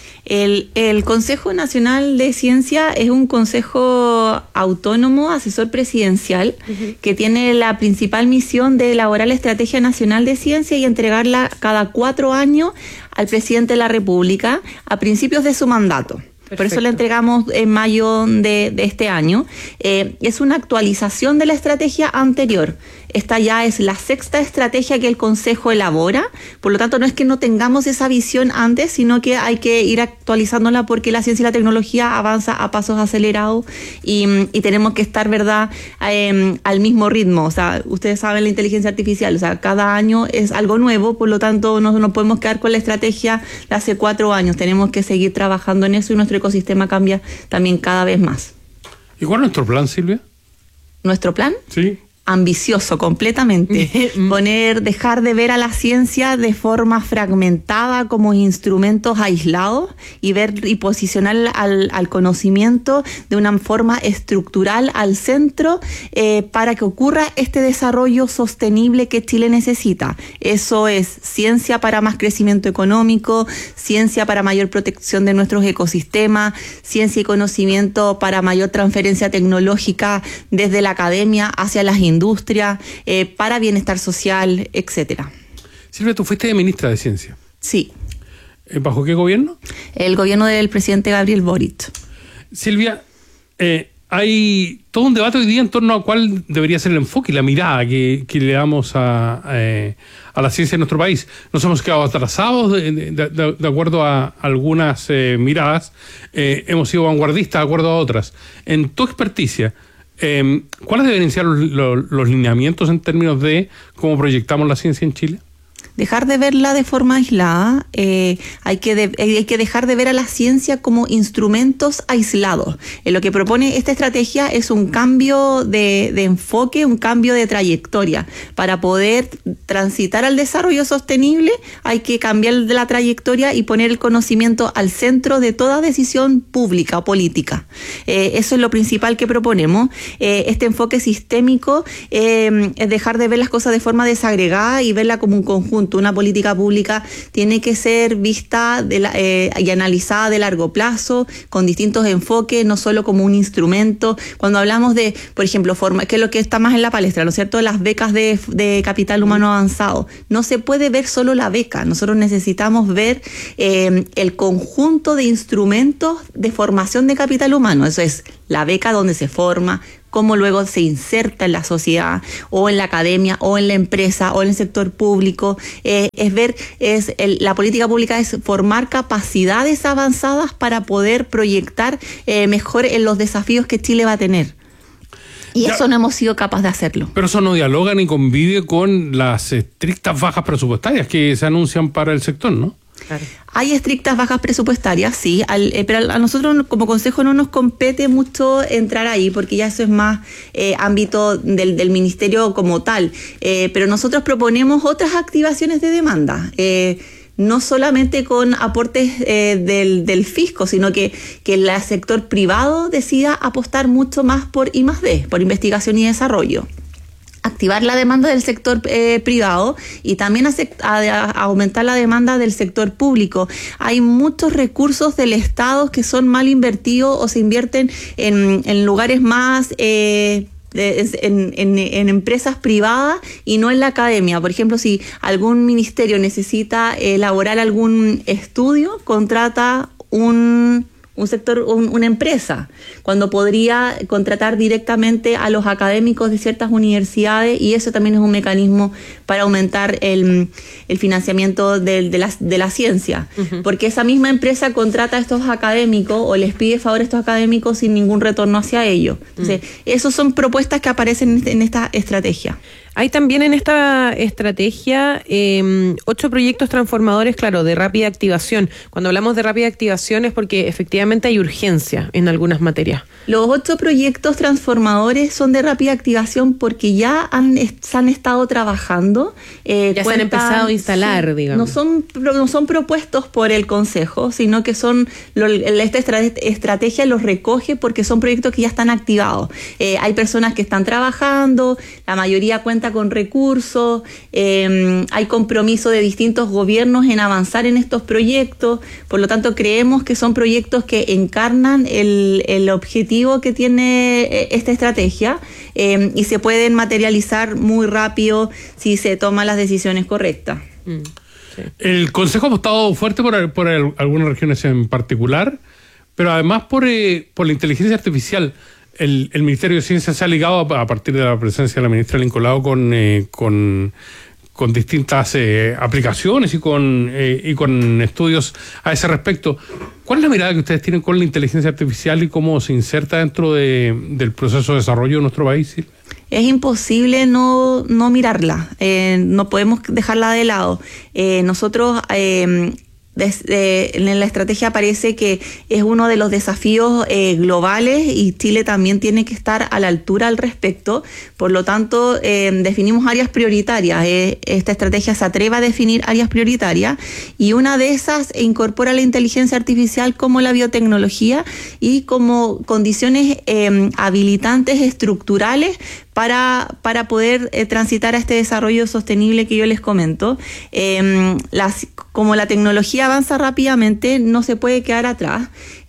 El Consejo Nacional de Ciencia es un consejo autónomo, asesor presidencial, que tiene la principal misión de elaborar la Estrategia Nacional de Ciencia y entregarla cada 4 años al presidente de la República a principios de su mandato. Perfecto. Por eso la entregamos en mayo de este año. Es una actualización de la estrategia anterior. Esta ya es la 6ª estrategia que el Consejo elabora, por lo tanto no es que no tengamos esa visión antes, sino que hay que ir actualizándola porque la ciencia y la tecnología avanza a pasos acelerados y tenemos que estar, ¿verdad?, al mismo ritmo. O sea, ustedes saben la inteligencia artificial, o sea, cada año es algo nuevo, por lo tanto no podemos quedar con la estrategia de hace 4 años, tenemos que seguir trabajando en eso y nuestro ecosistema cambia también cada vez más. ¿Y cuál es nuestro plan, Silvia? ¿Nuestro plan? Sí. Ambicioso, completamente. Dejar de ver a la ciencia de forma fragmentada como instrumentos aislados y ver y posicionar al conocimiento de una forma estructural al centro para que ocurra este desarrollo sostenible que Chile necesita. Eso es ciencia para más crecimiento económico, ciencia para mayor protección de nuestros ecosistemas, ciencia y conocimiento para mayor transferencia tecnológica desde la academia hacia las industrias, para bienestar social, etcétera. Silvia, tú fuiste ministra de Ciencia. Sí. ¿Bajo qué gobierno? El gobierno del presidente Gabriel Boric. Silvia, hay todo un debate hoy día en torno a cuál debería ser el enfoque y la mirada que le damos a la ciencia en nuestro país. Nos hemos quedado atrasados de acuerdo a algunas miradas, hemos sido vanguardistas de acuerdo a otras. En tu experticia, ¿cuáles deberían ser los lineamientos en términos de cómo proyectamos la ciencia en Chile? dejar de verla de forma aislada, hay que dejar de ver a la ciencia como instrumentos aislados. Lo que propone esta estrategia es un cambio de enfoque, un cambio de trayectoria. Para poder transitar al desarrollo sostenible hay que cambiar de la trayectoria y poner el conocimiento al centro de toda decisión pública o política. Eso es lo principal que proponemos. Este enfoque sistémico es dejar de ver las cosas de forma desagregada y verla como un conjunto. Una política pública tiene que ser vista y analizada de largo plazo, con distintos enfoques, no solo como un instrumento. Cuando hablamos de, por ejemplo, que es lo que está más en la palestra, ¿no es cierto?, las becas de capital humano avanzado. No se puede ver solo la beca. Nosotros necesitamos ver el conjunto de instrumentos de formación de capital humano. Eso es la beca donde se forma, cómo luego se inserta en la sociedad o en la academia o en la empresa o en el sector público. La política pública es formar capacidades avanzadas para poder proyectar mejor en los desafíos que Chile va a tener. Y eso no hemos sido capaces de hacerlo. Pero eso no dialoga ni convive con las estrictas bajas presupuestarias que se anuncian para el sector, ¿no? Claro. Hay estrictas bajas presupuestarias, sí, pero a nosotros como consejo no nos compete mucho entrar ahí, porque ya eso es más ámbito del ministerio como tal. Pero nosotros proponemos otras activaciones de demanda. No solamente con aportes del fisco, sino que el sector privado decida apostar mucho más por I+D, por investigación y desarrollo. Activar la demanda del sector privado y también aumentar la demanda del sector público. Hay muchos recursos del Estado que son mal invertidos o se invierten en lugares más... En empresas privadas y no en la academia. Por ejemplo, si algún ministerio necesita elaborar algún estudio, contrata un sector, una empresa, cuando podría contratar directamente a los académicos de ciertas universidades, y eso también es un mecanismo para aumentar el financiamiento de la ciencia, porque esa misma empresa contrata a estos académicos o les pide favor a estos académicos sin ningún retorno hacia ellos. Entonces, esas son propuestas que aparecen en esta estrategia. Hay también en esta estrategia 8 proyectos transformadores, claro, de rápida activación. Cuando hablamos de rápida activación es porque efectivamente hay urgencia en algunas materias. Los 8 proyectos transformadores son de rápida activación porque ya se han estado trabajando. Ya se han empezado a instalar, sí, digamos. No son propuestos por el Consejo, sino que esta estrategia los recoge porque son proyectos que ya están activados. Hay personas que están trabajando, la mayoría cuenta con recursos, hay compromiso de distintos gobiernos en avanzar en estos proyectos. Por lo tanto, creemos que son proyectos que encarnan el objetivo que tiene esta estrategia y se pueden materializar muy rápido si se toman las decisiones correctas. Sí. El Consejo ha apostado fuerte por algunas regiones en particular, pero además por la inteligencia artificial. El Ministerio de Ciencia se ha ligado a partir de la presencia de la ministra Lincolao con distintas aplicaciones y con estudios a ese respecto. ¿Cuál es la mirada que ustedes tienen con la inteligencia artificial y cómo se inserta dentro del proceso de desarrollo de nuestro país? Es imposible no mirarla, no podemos dejarla de lado. Nosotros... en la estrategia parece que es uno de los desafíos globales y Chile también tiene que estar a la altura al respecto. Por lo tanto, definimos áreas prioritarias. Esta estrategia se atreve a definir áreas prioritarias y una de esas incorpora la inteligencia artificial como la biotecnología y como condiciones habilitantes estructurales para poder transitar a este desarrollo sostenible que yo les comento. Como la tecnología avanza rápidamente, no se puede quedar atrás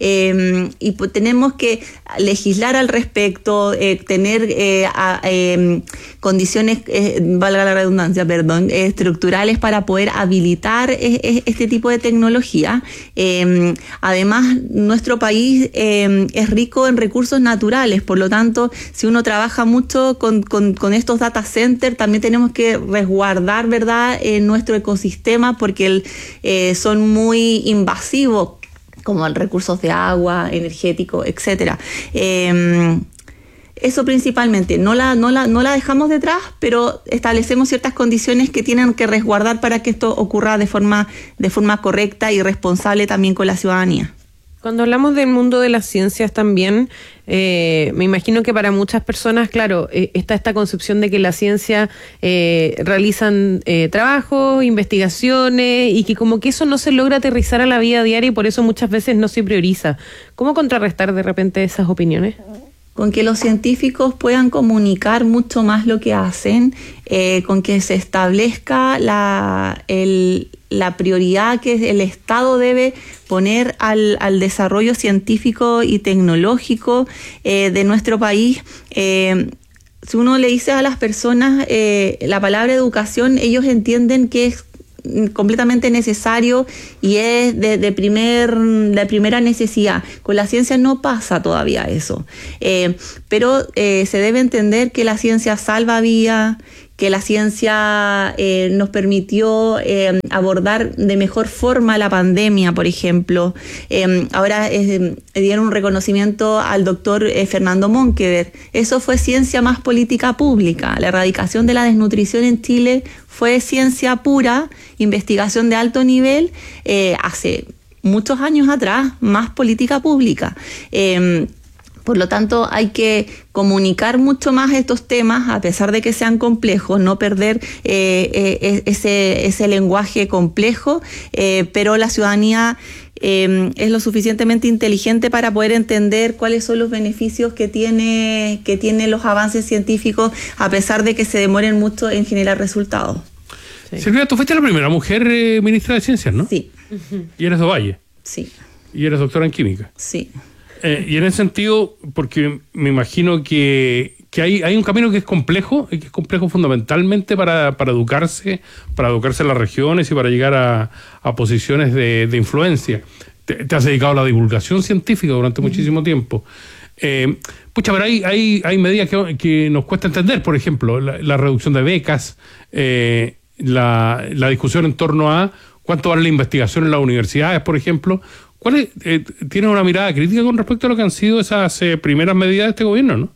y tenemos que legislar al respecto, tener condiciones, valga la redundancia, estructurales para poder habilitar este tipo de tecnología. Además, nuestro país es rico en recursos naturales, por lo tanto, si uno trabaja mucho con estos data centers, también tenemos que resguardar, ¿verdad?, nuestro ecosistema porque son muy invasivos, como recursos de agua, energético, etcétera. Eso principalmente, no la dejamos detrás, pero establecemos ciertas condiciones que tienen que resguardar para que esto ocurra de forma correcta y responsable también con la ciudadanía. Cuando hablamos del mundo de las ciencias también, me imagino que para muchas personas, claro, está esta concepción de que la ciencia realizan trabajos, investigaciones, y que como que eso no se logra aterrizar a la vida diaria y por eso muchas veces no se prioriza. ¿Cómo contrarrestar de repente esas opiniones? Con que los científicos puedan comunicar mucho más lo que hacen, con que se establezca la prioridad que el Estado debe poner al desarrollo científico y tecnológico de nuestro país. Si uno le dice a las personas la palabra educación, ellos entienden que es completamente necesario y es de primera necesidad. Con la ciencia no pasa todavía eso, pero se debe entender que la ciencia salva vidas, que la ciencia nos permitió abordar de mejor forma la pandemia, por ejemplo. Ahora dieron un reconocimiento al doctor Fernando Monkever. Eso fue ciencia más política pública. La erradicación de la desnutrición en Chile fue ciencia pura, investigación de alto nivel, hace muchos años atrás, más política pública. Por lo tanto, hay que comunicar mucho más estos temas, a pesar de que sean complejos, no perder ese lenguaje complejo, pero la ciudadanía es lo suficientemente inteligente para poder entender cuáles son los beneficios que tienen los avances científicos, a pesar de que se demoren mucho en generar resultados. Sí. Silvia, tú fuiste la primera mujer ministra de Ciencias, ¿no? Sí. Y eres de Ovalle. Sí. Y eres doctora en Química. Sí. Y en ese sentido, porque me imagino que hay un camino que es complejo fundamentalmente para educarse en las regiones y para llegar a posiciones de influencia. Te has dedicado a la divulgación científica durante muchísimo tiempo. Pero hay medidas que nos cuesta entender, por ejemplo, la reducción de becas, la discusión en torno a cuánto vale la investigación en las universidades, por ejemplo. ¿Tienes una mirada crítica con respecto a lo que han sido esas primeras medidas de este gobierno, no?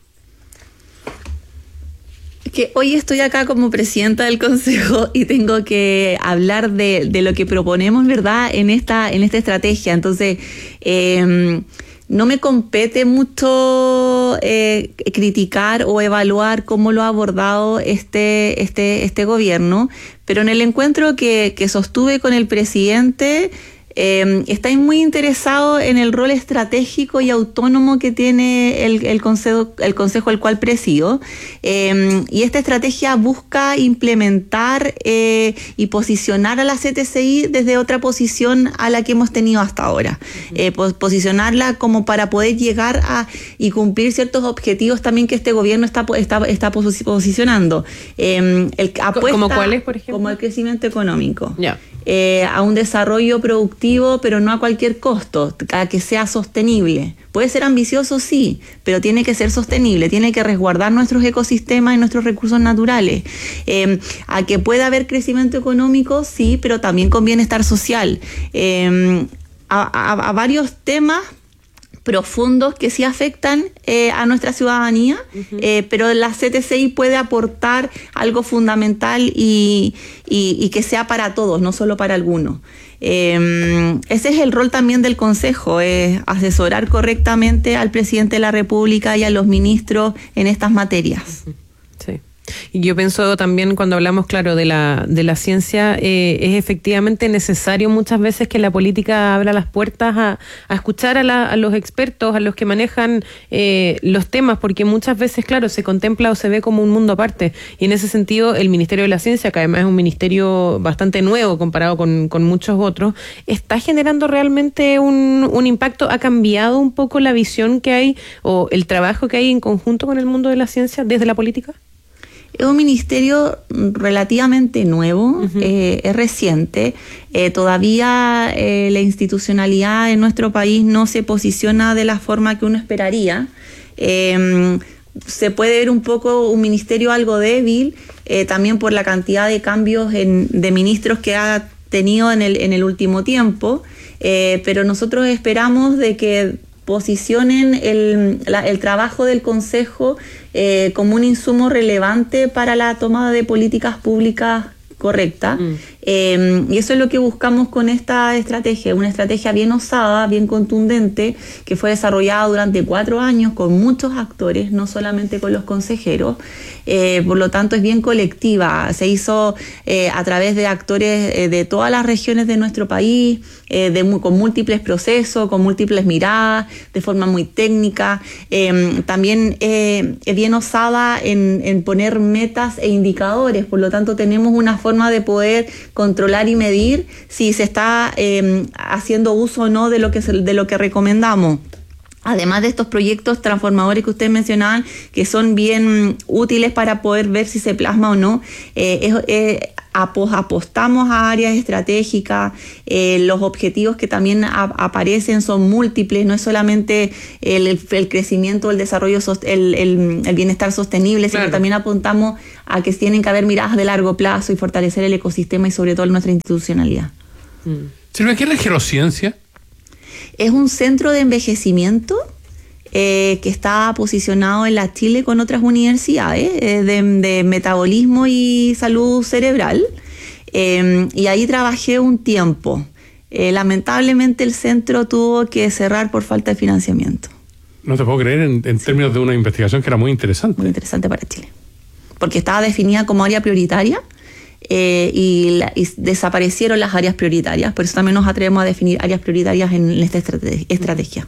Que hoy estoy acá como presidenta del Consejo y tengo que hablar de lo que proponemos, ¿verdad?, en esta estrategia. Entonces, no me compete mucho criticar o evaluar cómo lo ha abordado este gobierno, pero en el encuentro que sostuve con el presidente, estáis muy interesado en el rol estratégico y autónomo que tiene el consejo al cual presido, y esta estrategia busca implementar y posicionar a la CTCI desde otra posición a la que hemos tenido hasta ahora, posicionarla como para poder llegar a y cumplir ciertos objetivos también que este gobierno está posicionando. ¿Como cuáles, por ejemplo? Como el crecimiento económico. Ya. A un desarrollo productivo, pero no a cualquier costo, a que sea sostenible. Puede ser ambicioso, sí, pero tiene que ser sostenible, tiene que resguardar nuestros ecosistemas y nuestros recursos naturales. A que pueda haber crecimiento económico, sí, pero también con bienestar social. A varios temas profundos que sí afectan a nuestra ciudadanía, pero la CTCI puede aportar algo fundamental y que sea para todos, no solo para algunos. Ese es el rol también del Consejo, asesorar correctamente al presidente de la República y a los ministros en estas materias. Sí. Y yo pienso también, cuando hablamos, claro, de la ciencia, es efectivamente necesario muchas veces que la política abra las puertas a escuchar a los expertos, a los que manejan los temas, porque muchas veces, claro, se contempla o se ve como un mundo aparte. Y en ese sentido, el Ministerio de la Ciencia, que además es un ministerio bastante nuevo comparado con muchos otros, ¿está generando realmente un impacto? ¿Ha cambiado un poco la visión que hay o el trabajo que hay en conjunto con el mundo de la ciencia desde la política? Es un ministerio relativamente nuevo, es reciente. Todavía la institucionalidad en nuestro país no se posiciona de la forma que uno esperaría. Se puede ver un poco un ministerio algo débil, también por la cantidad de cambios de ministros que ha tenido en el último tiempo. Pero nosotros esperamos de que posicionen el trabajo del Consejo como un insumo relevante para la toma de políticas públicas correctas. Y eso es lo que buscamos con esta estrategia, una estrategia bien osada, bien contundente, que fue desarrollada durante 4 años con muchos actores, no solamente con los consejeros. Por lo tanto, es bien colectiva. Se hizo a través de actores de todas las regiones de nuestro país, con múltiples procesos, con múltiples miradas, de forma muy técnica. También es bien osada en poner metas e indicadores. Por lo tanto, tenemos una forma de poder controlar y medir si se está haciendo uso o no de lo que recomendamos. Además de estos proyectos transformadores que ustedes mencionaban, que son bien útiles para poder ver si se plasma o no, apostamos a áreas estratégicas. Los objetivos que también aparecen son múltiples, no es solamente el crecimiento, el desarrollo, el bienestar sostenible, claro, sino también apuntamos a que tienen que haber miradas de largo plazo y fortalecer el ecosistema y sobre todo nuestra institucionalidad. Silvia, ¿qué es la Gerociencia? Es un centro de envejecimiento que está posicionado en la Chile con otras universidades de metabolismo y salud cerebral. Y ahí trabajé un tiempo. Lamentablemente el centro tuvo que cerrar por falta de financiamiento. No te puedo creer en términos de una investigación que era muy interesante. Muy interesante para Chile. Porque estaba definida como área prioritaria. Y desaparecieron las áreas prioritarias, por eso también nos atrevemos a definir áreas prioritarias en esta estrategia.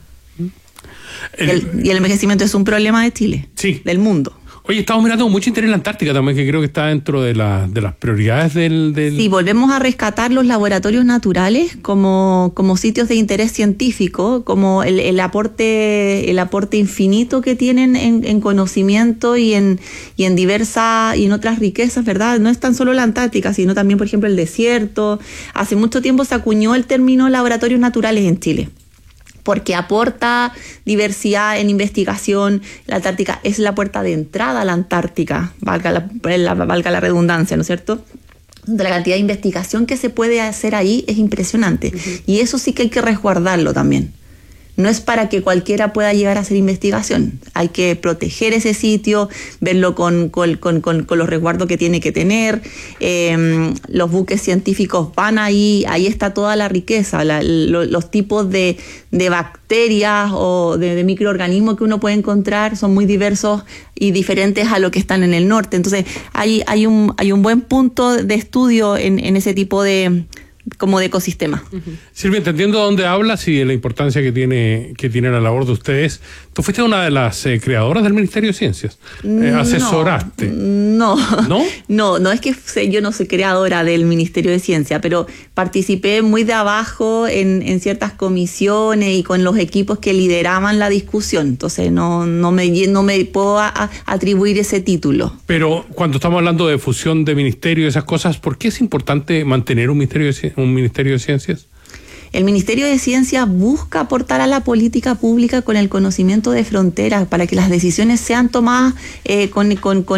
Y el envejecimiento es un problema de Chile, sí, del mundo. Oye, estamos mirando con mucho interés en la Antártica también, que creo que está dentro de las prioridades del... Sí, volvemos a rescatar los laboratorios naturales como sitios de interés científico, como el aporte infinito que tienen en conocimiento y en otras riquezas, ¿verdad? No es tan solo la Antártica, sino también, por ejemplo, el desierto. Hace mucho tiempo se acuñó el término laboratorios naturales en Chile, porque aporta diversidad en investigación. La Antártica es la puerta de entrada a la Antártica, valga la redundancia, ¿no es cierto? La cantidad de investigación que se puede hacer ahí es impresionante. Y eso sí que hay que resguardarlo también. No es para que cualquiera pueda llegar a hacer investigación. Hay que proteger ese sitio, verlo con los resguardos que tiene que tener. Los buques científicos van ahí está toda la riqueza, los tipos de bacterias o de microorganismos que uno puede encontrar son muy diversos y diferentes a lo que están en el norte. Entonces hay un buen punto de estudio en ese tipo de ecosistema. Silvia, entendiendo dónde hablas y de la importancia que tiene la labor de ustedes, tú fuiste una de las creadoras del Ministerio de Ciencias. Asesoraste. No, es que yo no soy creadora del Ministerio de Ciencia, pero participé muy de abajo en ciertas comisiones y con los equipos que lideraban la discusión. Entonces no me puedo atribuir ese título. Pero cuando estamos hablando de fusión de ministerio y esas cosas, ¿por qué es importante mantener un Ministerio de Ciencias? El Ministerio de Ciencias busca aportar a la política pública con el conocimiento de fronteras para que las decisiones sean tomadas con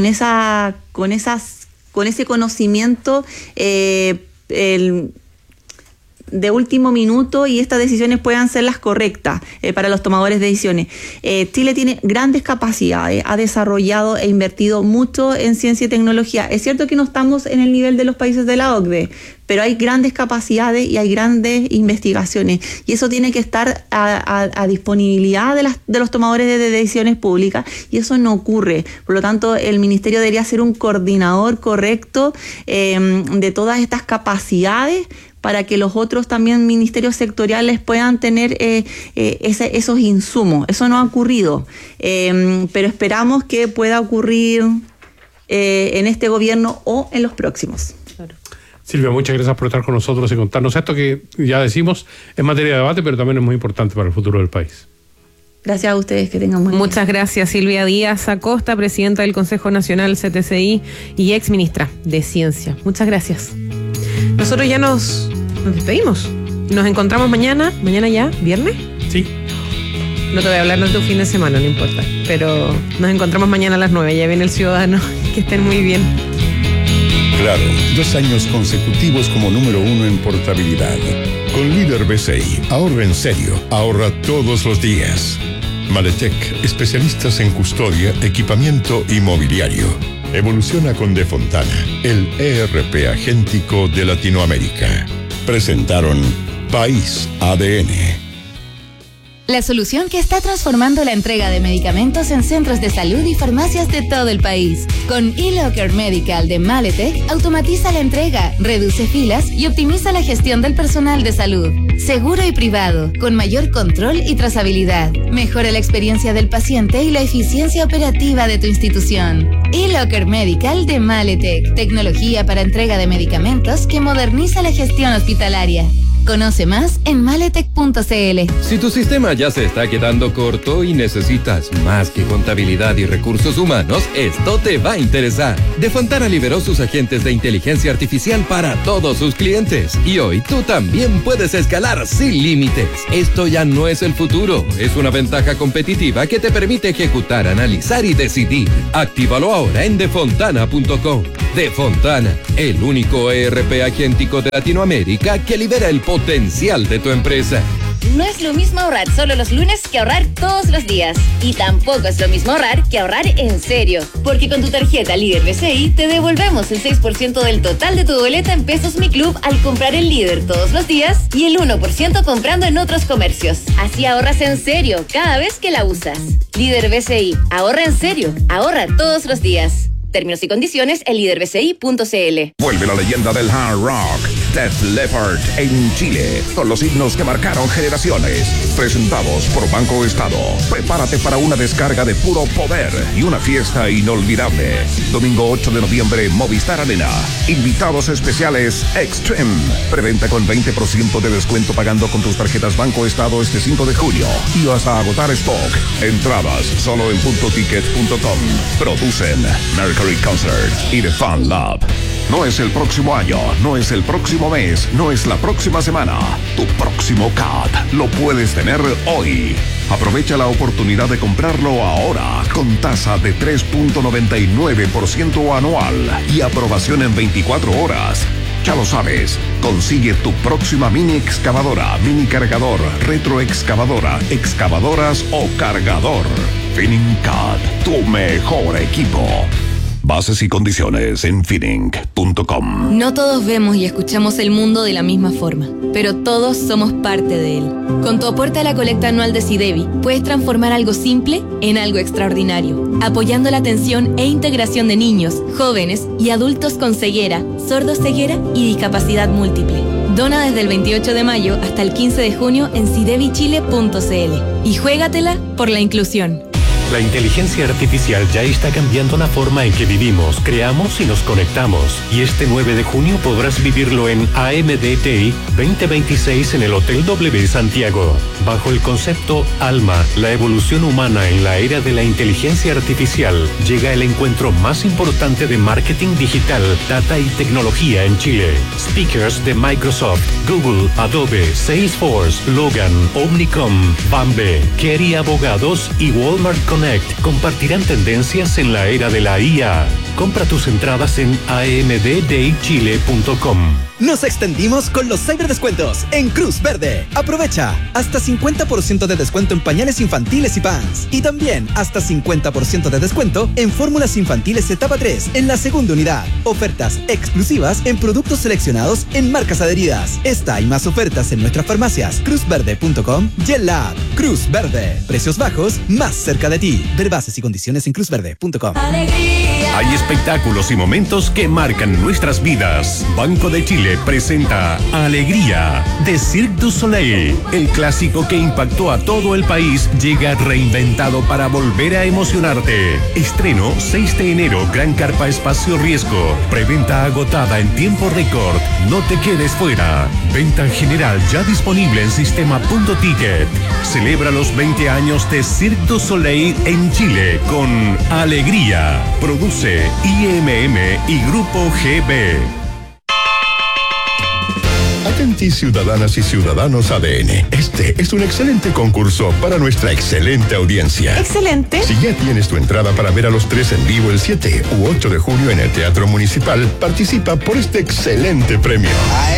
ese conocimiento de último minuto y estas decisiones puedan ser las correctas para los tomadores de decisiones. Chile tiene grandes capacidades, ha desarrollado e invertido mucho en ciencia y tecnología. Es cierto que no estamos en el nivel de los países de la OCDE, pero hay grandes capacidades y hay grandes investigaciones y eso tiene que estar a disponibilidad de los tomadores de decisiones públicas y eso no ocurre. Por lo tanto, el Ministerio debería ser un coordinador correcto de todas estas capacidades para que los otros también ministerios sectoriales puedan tener esos insumos. Eso no ha ocurrido, pero esperamos que pueda ocurrir en este gobierno o en los próximos. Claro. Silvia, muchas gracias por estar con nosotros y contarnos esto que ya decimos es materia de debate, pero también es muy importante para el futuro del país. Gracias a ustedes, que tengan muy bien. Muchas gracias, Silvia Díaz Acosta, presidenta del Consejo Nacional CTCI y ex ministra de Ciencia. Muchas gracias. Nosotros ya nos despedimos. Nos encontramos mañana ya, ¿viernes? Sí. No te voy a hablar de tu fin de semana, no importa. Pero nos encontramos mañana a las 9, ya viene El Ciudadano. Que estén muy bien. Claro, 2 años consecutivos como número 1 en portabilidad. Con Líder BCI, ahorra en serio, ahorra todos los días. Maletec, especialistas en custodia, equipamiento y mobiliario. Evoluciona con De Fontana, el ERP agéntico de Latinoamérica. Presentaron País ADN. La solución que está transformando la entrega de medicamentos en centros de salud y farmacias de todo el país. Con eLocker Medical de Maletec, automatiza la entrega, reduce filas y optimiza la gestión del personal de salud. Seguro y privado, con mayor control y trazabilidad. Mejora la experiencia del paciente y la eficiencia operativa de tu institución. eLocker Medical de Maletec, tecnología para entrega de medicamentos que moderniza la gestión hospitalaria. Conoce más en maletec.cl. Si tu sistema ya se está quedando corto y necesitas más que contabilidad y recursos humanos, esto te va a interesar. De Fontana liberó sus agentes de inteligencia artificial para todos sus clientes. Y hoy tú también puedes escalar sin límites. Esto ya no es el futuro, es una ventaja competitiva que te permite ejecutar, analizar y decidir. Actívalo ahora en defontana.com. De Fontana, el único ERP agéntico de Latinoamérica que libera el potencial de tu empresa. No es lo mismo ahorrar solo los lunes que ahorrar todos los días. Y tampoco es lo mismo ahorrar que ahorrar en serio. Porque con tu tarjeta Líder BCI te devolvemos el 6% del total de tu boleta en Pesos Mi Club al comprar el Líder todos los días y el 1% comprando en otros comercios. Así ahorras en serio cada vez que la usas. Líder BCI, ahorra en serio, ahorra todos los días. Términos y condiciones en liderbci.cl. Vuelve la leyenda del hard rock, Def Leppard, en Chile, con los himnos que marcaron generaciones. Presentados por Banco Estado. Prepárate para una descarga de puro poder y una fiesta inolvidable. Domingo 8 de noviembre, Movistar Arena. Invitados especiales Extreme. Preventa con 20% de descuento pagando con tus tarjetas Banco Estado este 5 de junio. Y hasta agotar stock. Entradas solo en puntoticket.com. Producen Mercury Concert y The Fan Lab. No es el próximo año, no es el próximo mes, no es la próxima semana. Tu próximo CAT lo puedes tener hoy. Aprovecha la oportunidad de comprarlo ahora con tasa de 3.99% anual y aprobación en 24 horas. Ya lo sabes, consigue tu próxima mini excavadora, mini cargador, retroexcavadora, excavadoras o cargador. FinningCAT, tu mejor equipo. Bases y condiciones en finning.com. No todos vemos y escuchamos el mundo de la misma forma, pero todos somos parte de él. Con tu aporte a la colecta anual de SIDEBI, puedes transformar algo simple en algo extraordinario, apoyando la atención e integración de niños, jóvenes y adultos con ceguera, sordoceguera y discapacidad múltiple. Dona desde el 28 de mayo hasta el 15 de junio en sidebichile.cl y juégatela por la inclusión. La inteligencia artificial ya está cambiando la forma en que vivimos, creamos y nos conectamos. Y este 9 de junio podrás vivirlo en AMDTI 2026 en el Hotel W Santiago. Bajo el concepto Alma, la evolución humana en la era de la inteligencia artificial, llega el encuentro más importante de marketing digital, data y tecnología en Chile. Speakers de Microsoft, Google, Adobe, Salesforce, Logan, Omnicom, Bambe, Kerry Abogados y Walmart Connect compartirán tendencias en la era de la IA. Compra tus entradas en amddaychile.com. Nos extendimos con los cyberdescuentos en Cruz Verde. Aprovecha hasta 50% de descuento en pañales infantiles y pants. Y también hasta 50% de descuento en fórmulas infantiles etapa 3 en la segunda unidad. Ofertas exclusivas en productos seleccionados en marcas adheridas. Esta y más ofertas en nuestras farmacias cruzverde.com y en la app Cruz Verde. Precios bajos más cerca de ti. Ver bases y condiciones en cruzverde.com. Hay espectáculos y momentos que marcan nuestras vidas. Banco de Chile presenta Alegría de Cirque du Soleil. El clásico que impactó a todo el país llega reinventado para volver a emocionarte. Estreno 6 de enero, Gran Carpa Espacio Riesgo. Preventa agotada en tiempo récord. No te quedes fuera. Venta en general ya disponible en sistema Punto Ticket. Celebra los 20 años de Cirque du Soleil en Chile con Alegría. Produce IMM y Grupo GB. Atento ti, ciudadanas y ciudadanos ADN, este es un excelente concurso para nuestra excelente audiencia. Excelente. Si ya tienes tu entrada para ver a los tres en vivo el 7 u 8 de junio en el Teatro Municipal, participa por este excelente premio.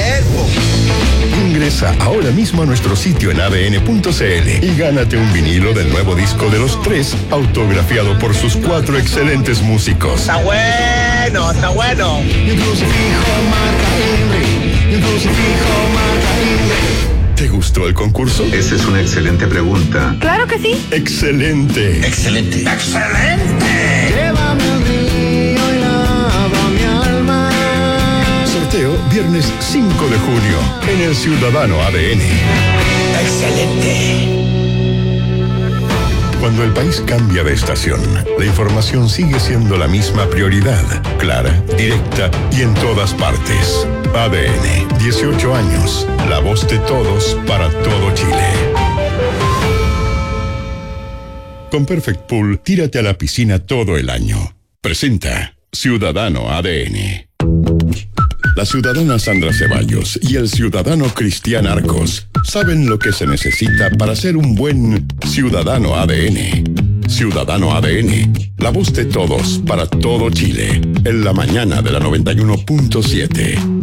Ingresa ahora mismo a nuestro sitio en adn.cl y gánate un vinilo del nuevo disco de los tres, autografiado por sus 4 excelentes músicos. Está bueno, está bueno. ¿Te gustó el concurso? Esa es una excelente pregunta. Claro que sí. Excelente. Excelente. ¡Excelente! Llévame al río y lava mi alma. Sorteo viernes 5 de junio en el Ciudadano ADN. Excelente. Cuando el país cambia de estación, la información sigue siendo la misma prioridad, clara, directa y en todas partes. ADN, 18 años, la voz de todos para todo Chile. Con Perfect Pool, tírate a la piscina todo el año. Presenta Ciudadano ADN. La ciudadana Sandra Ceballos y el ciudadano Cristian Arcos saben lo que se necesita para ser un buen ciudadano ADN. Ciudadano ADN, la voz de todos para todo Chile, en la mañana de la 91.7.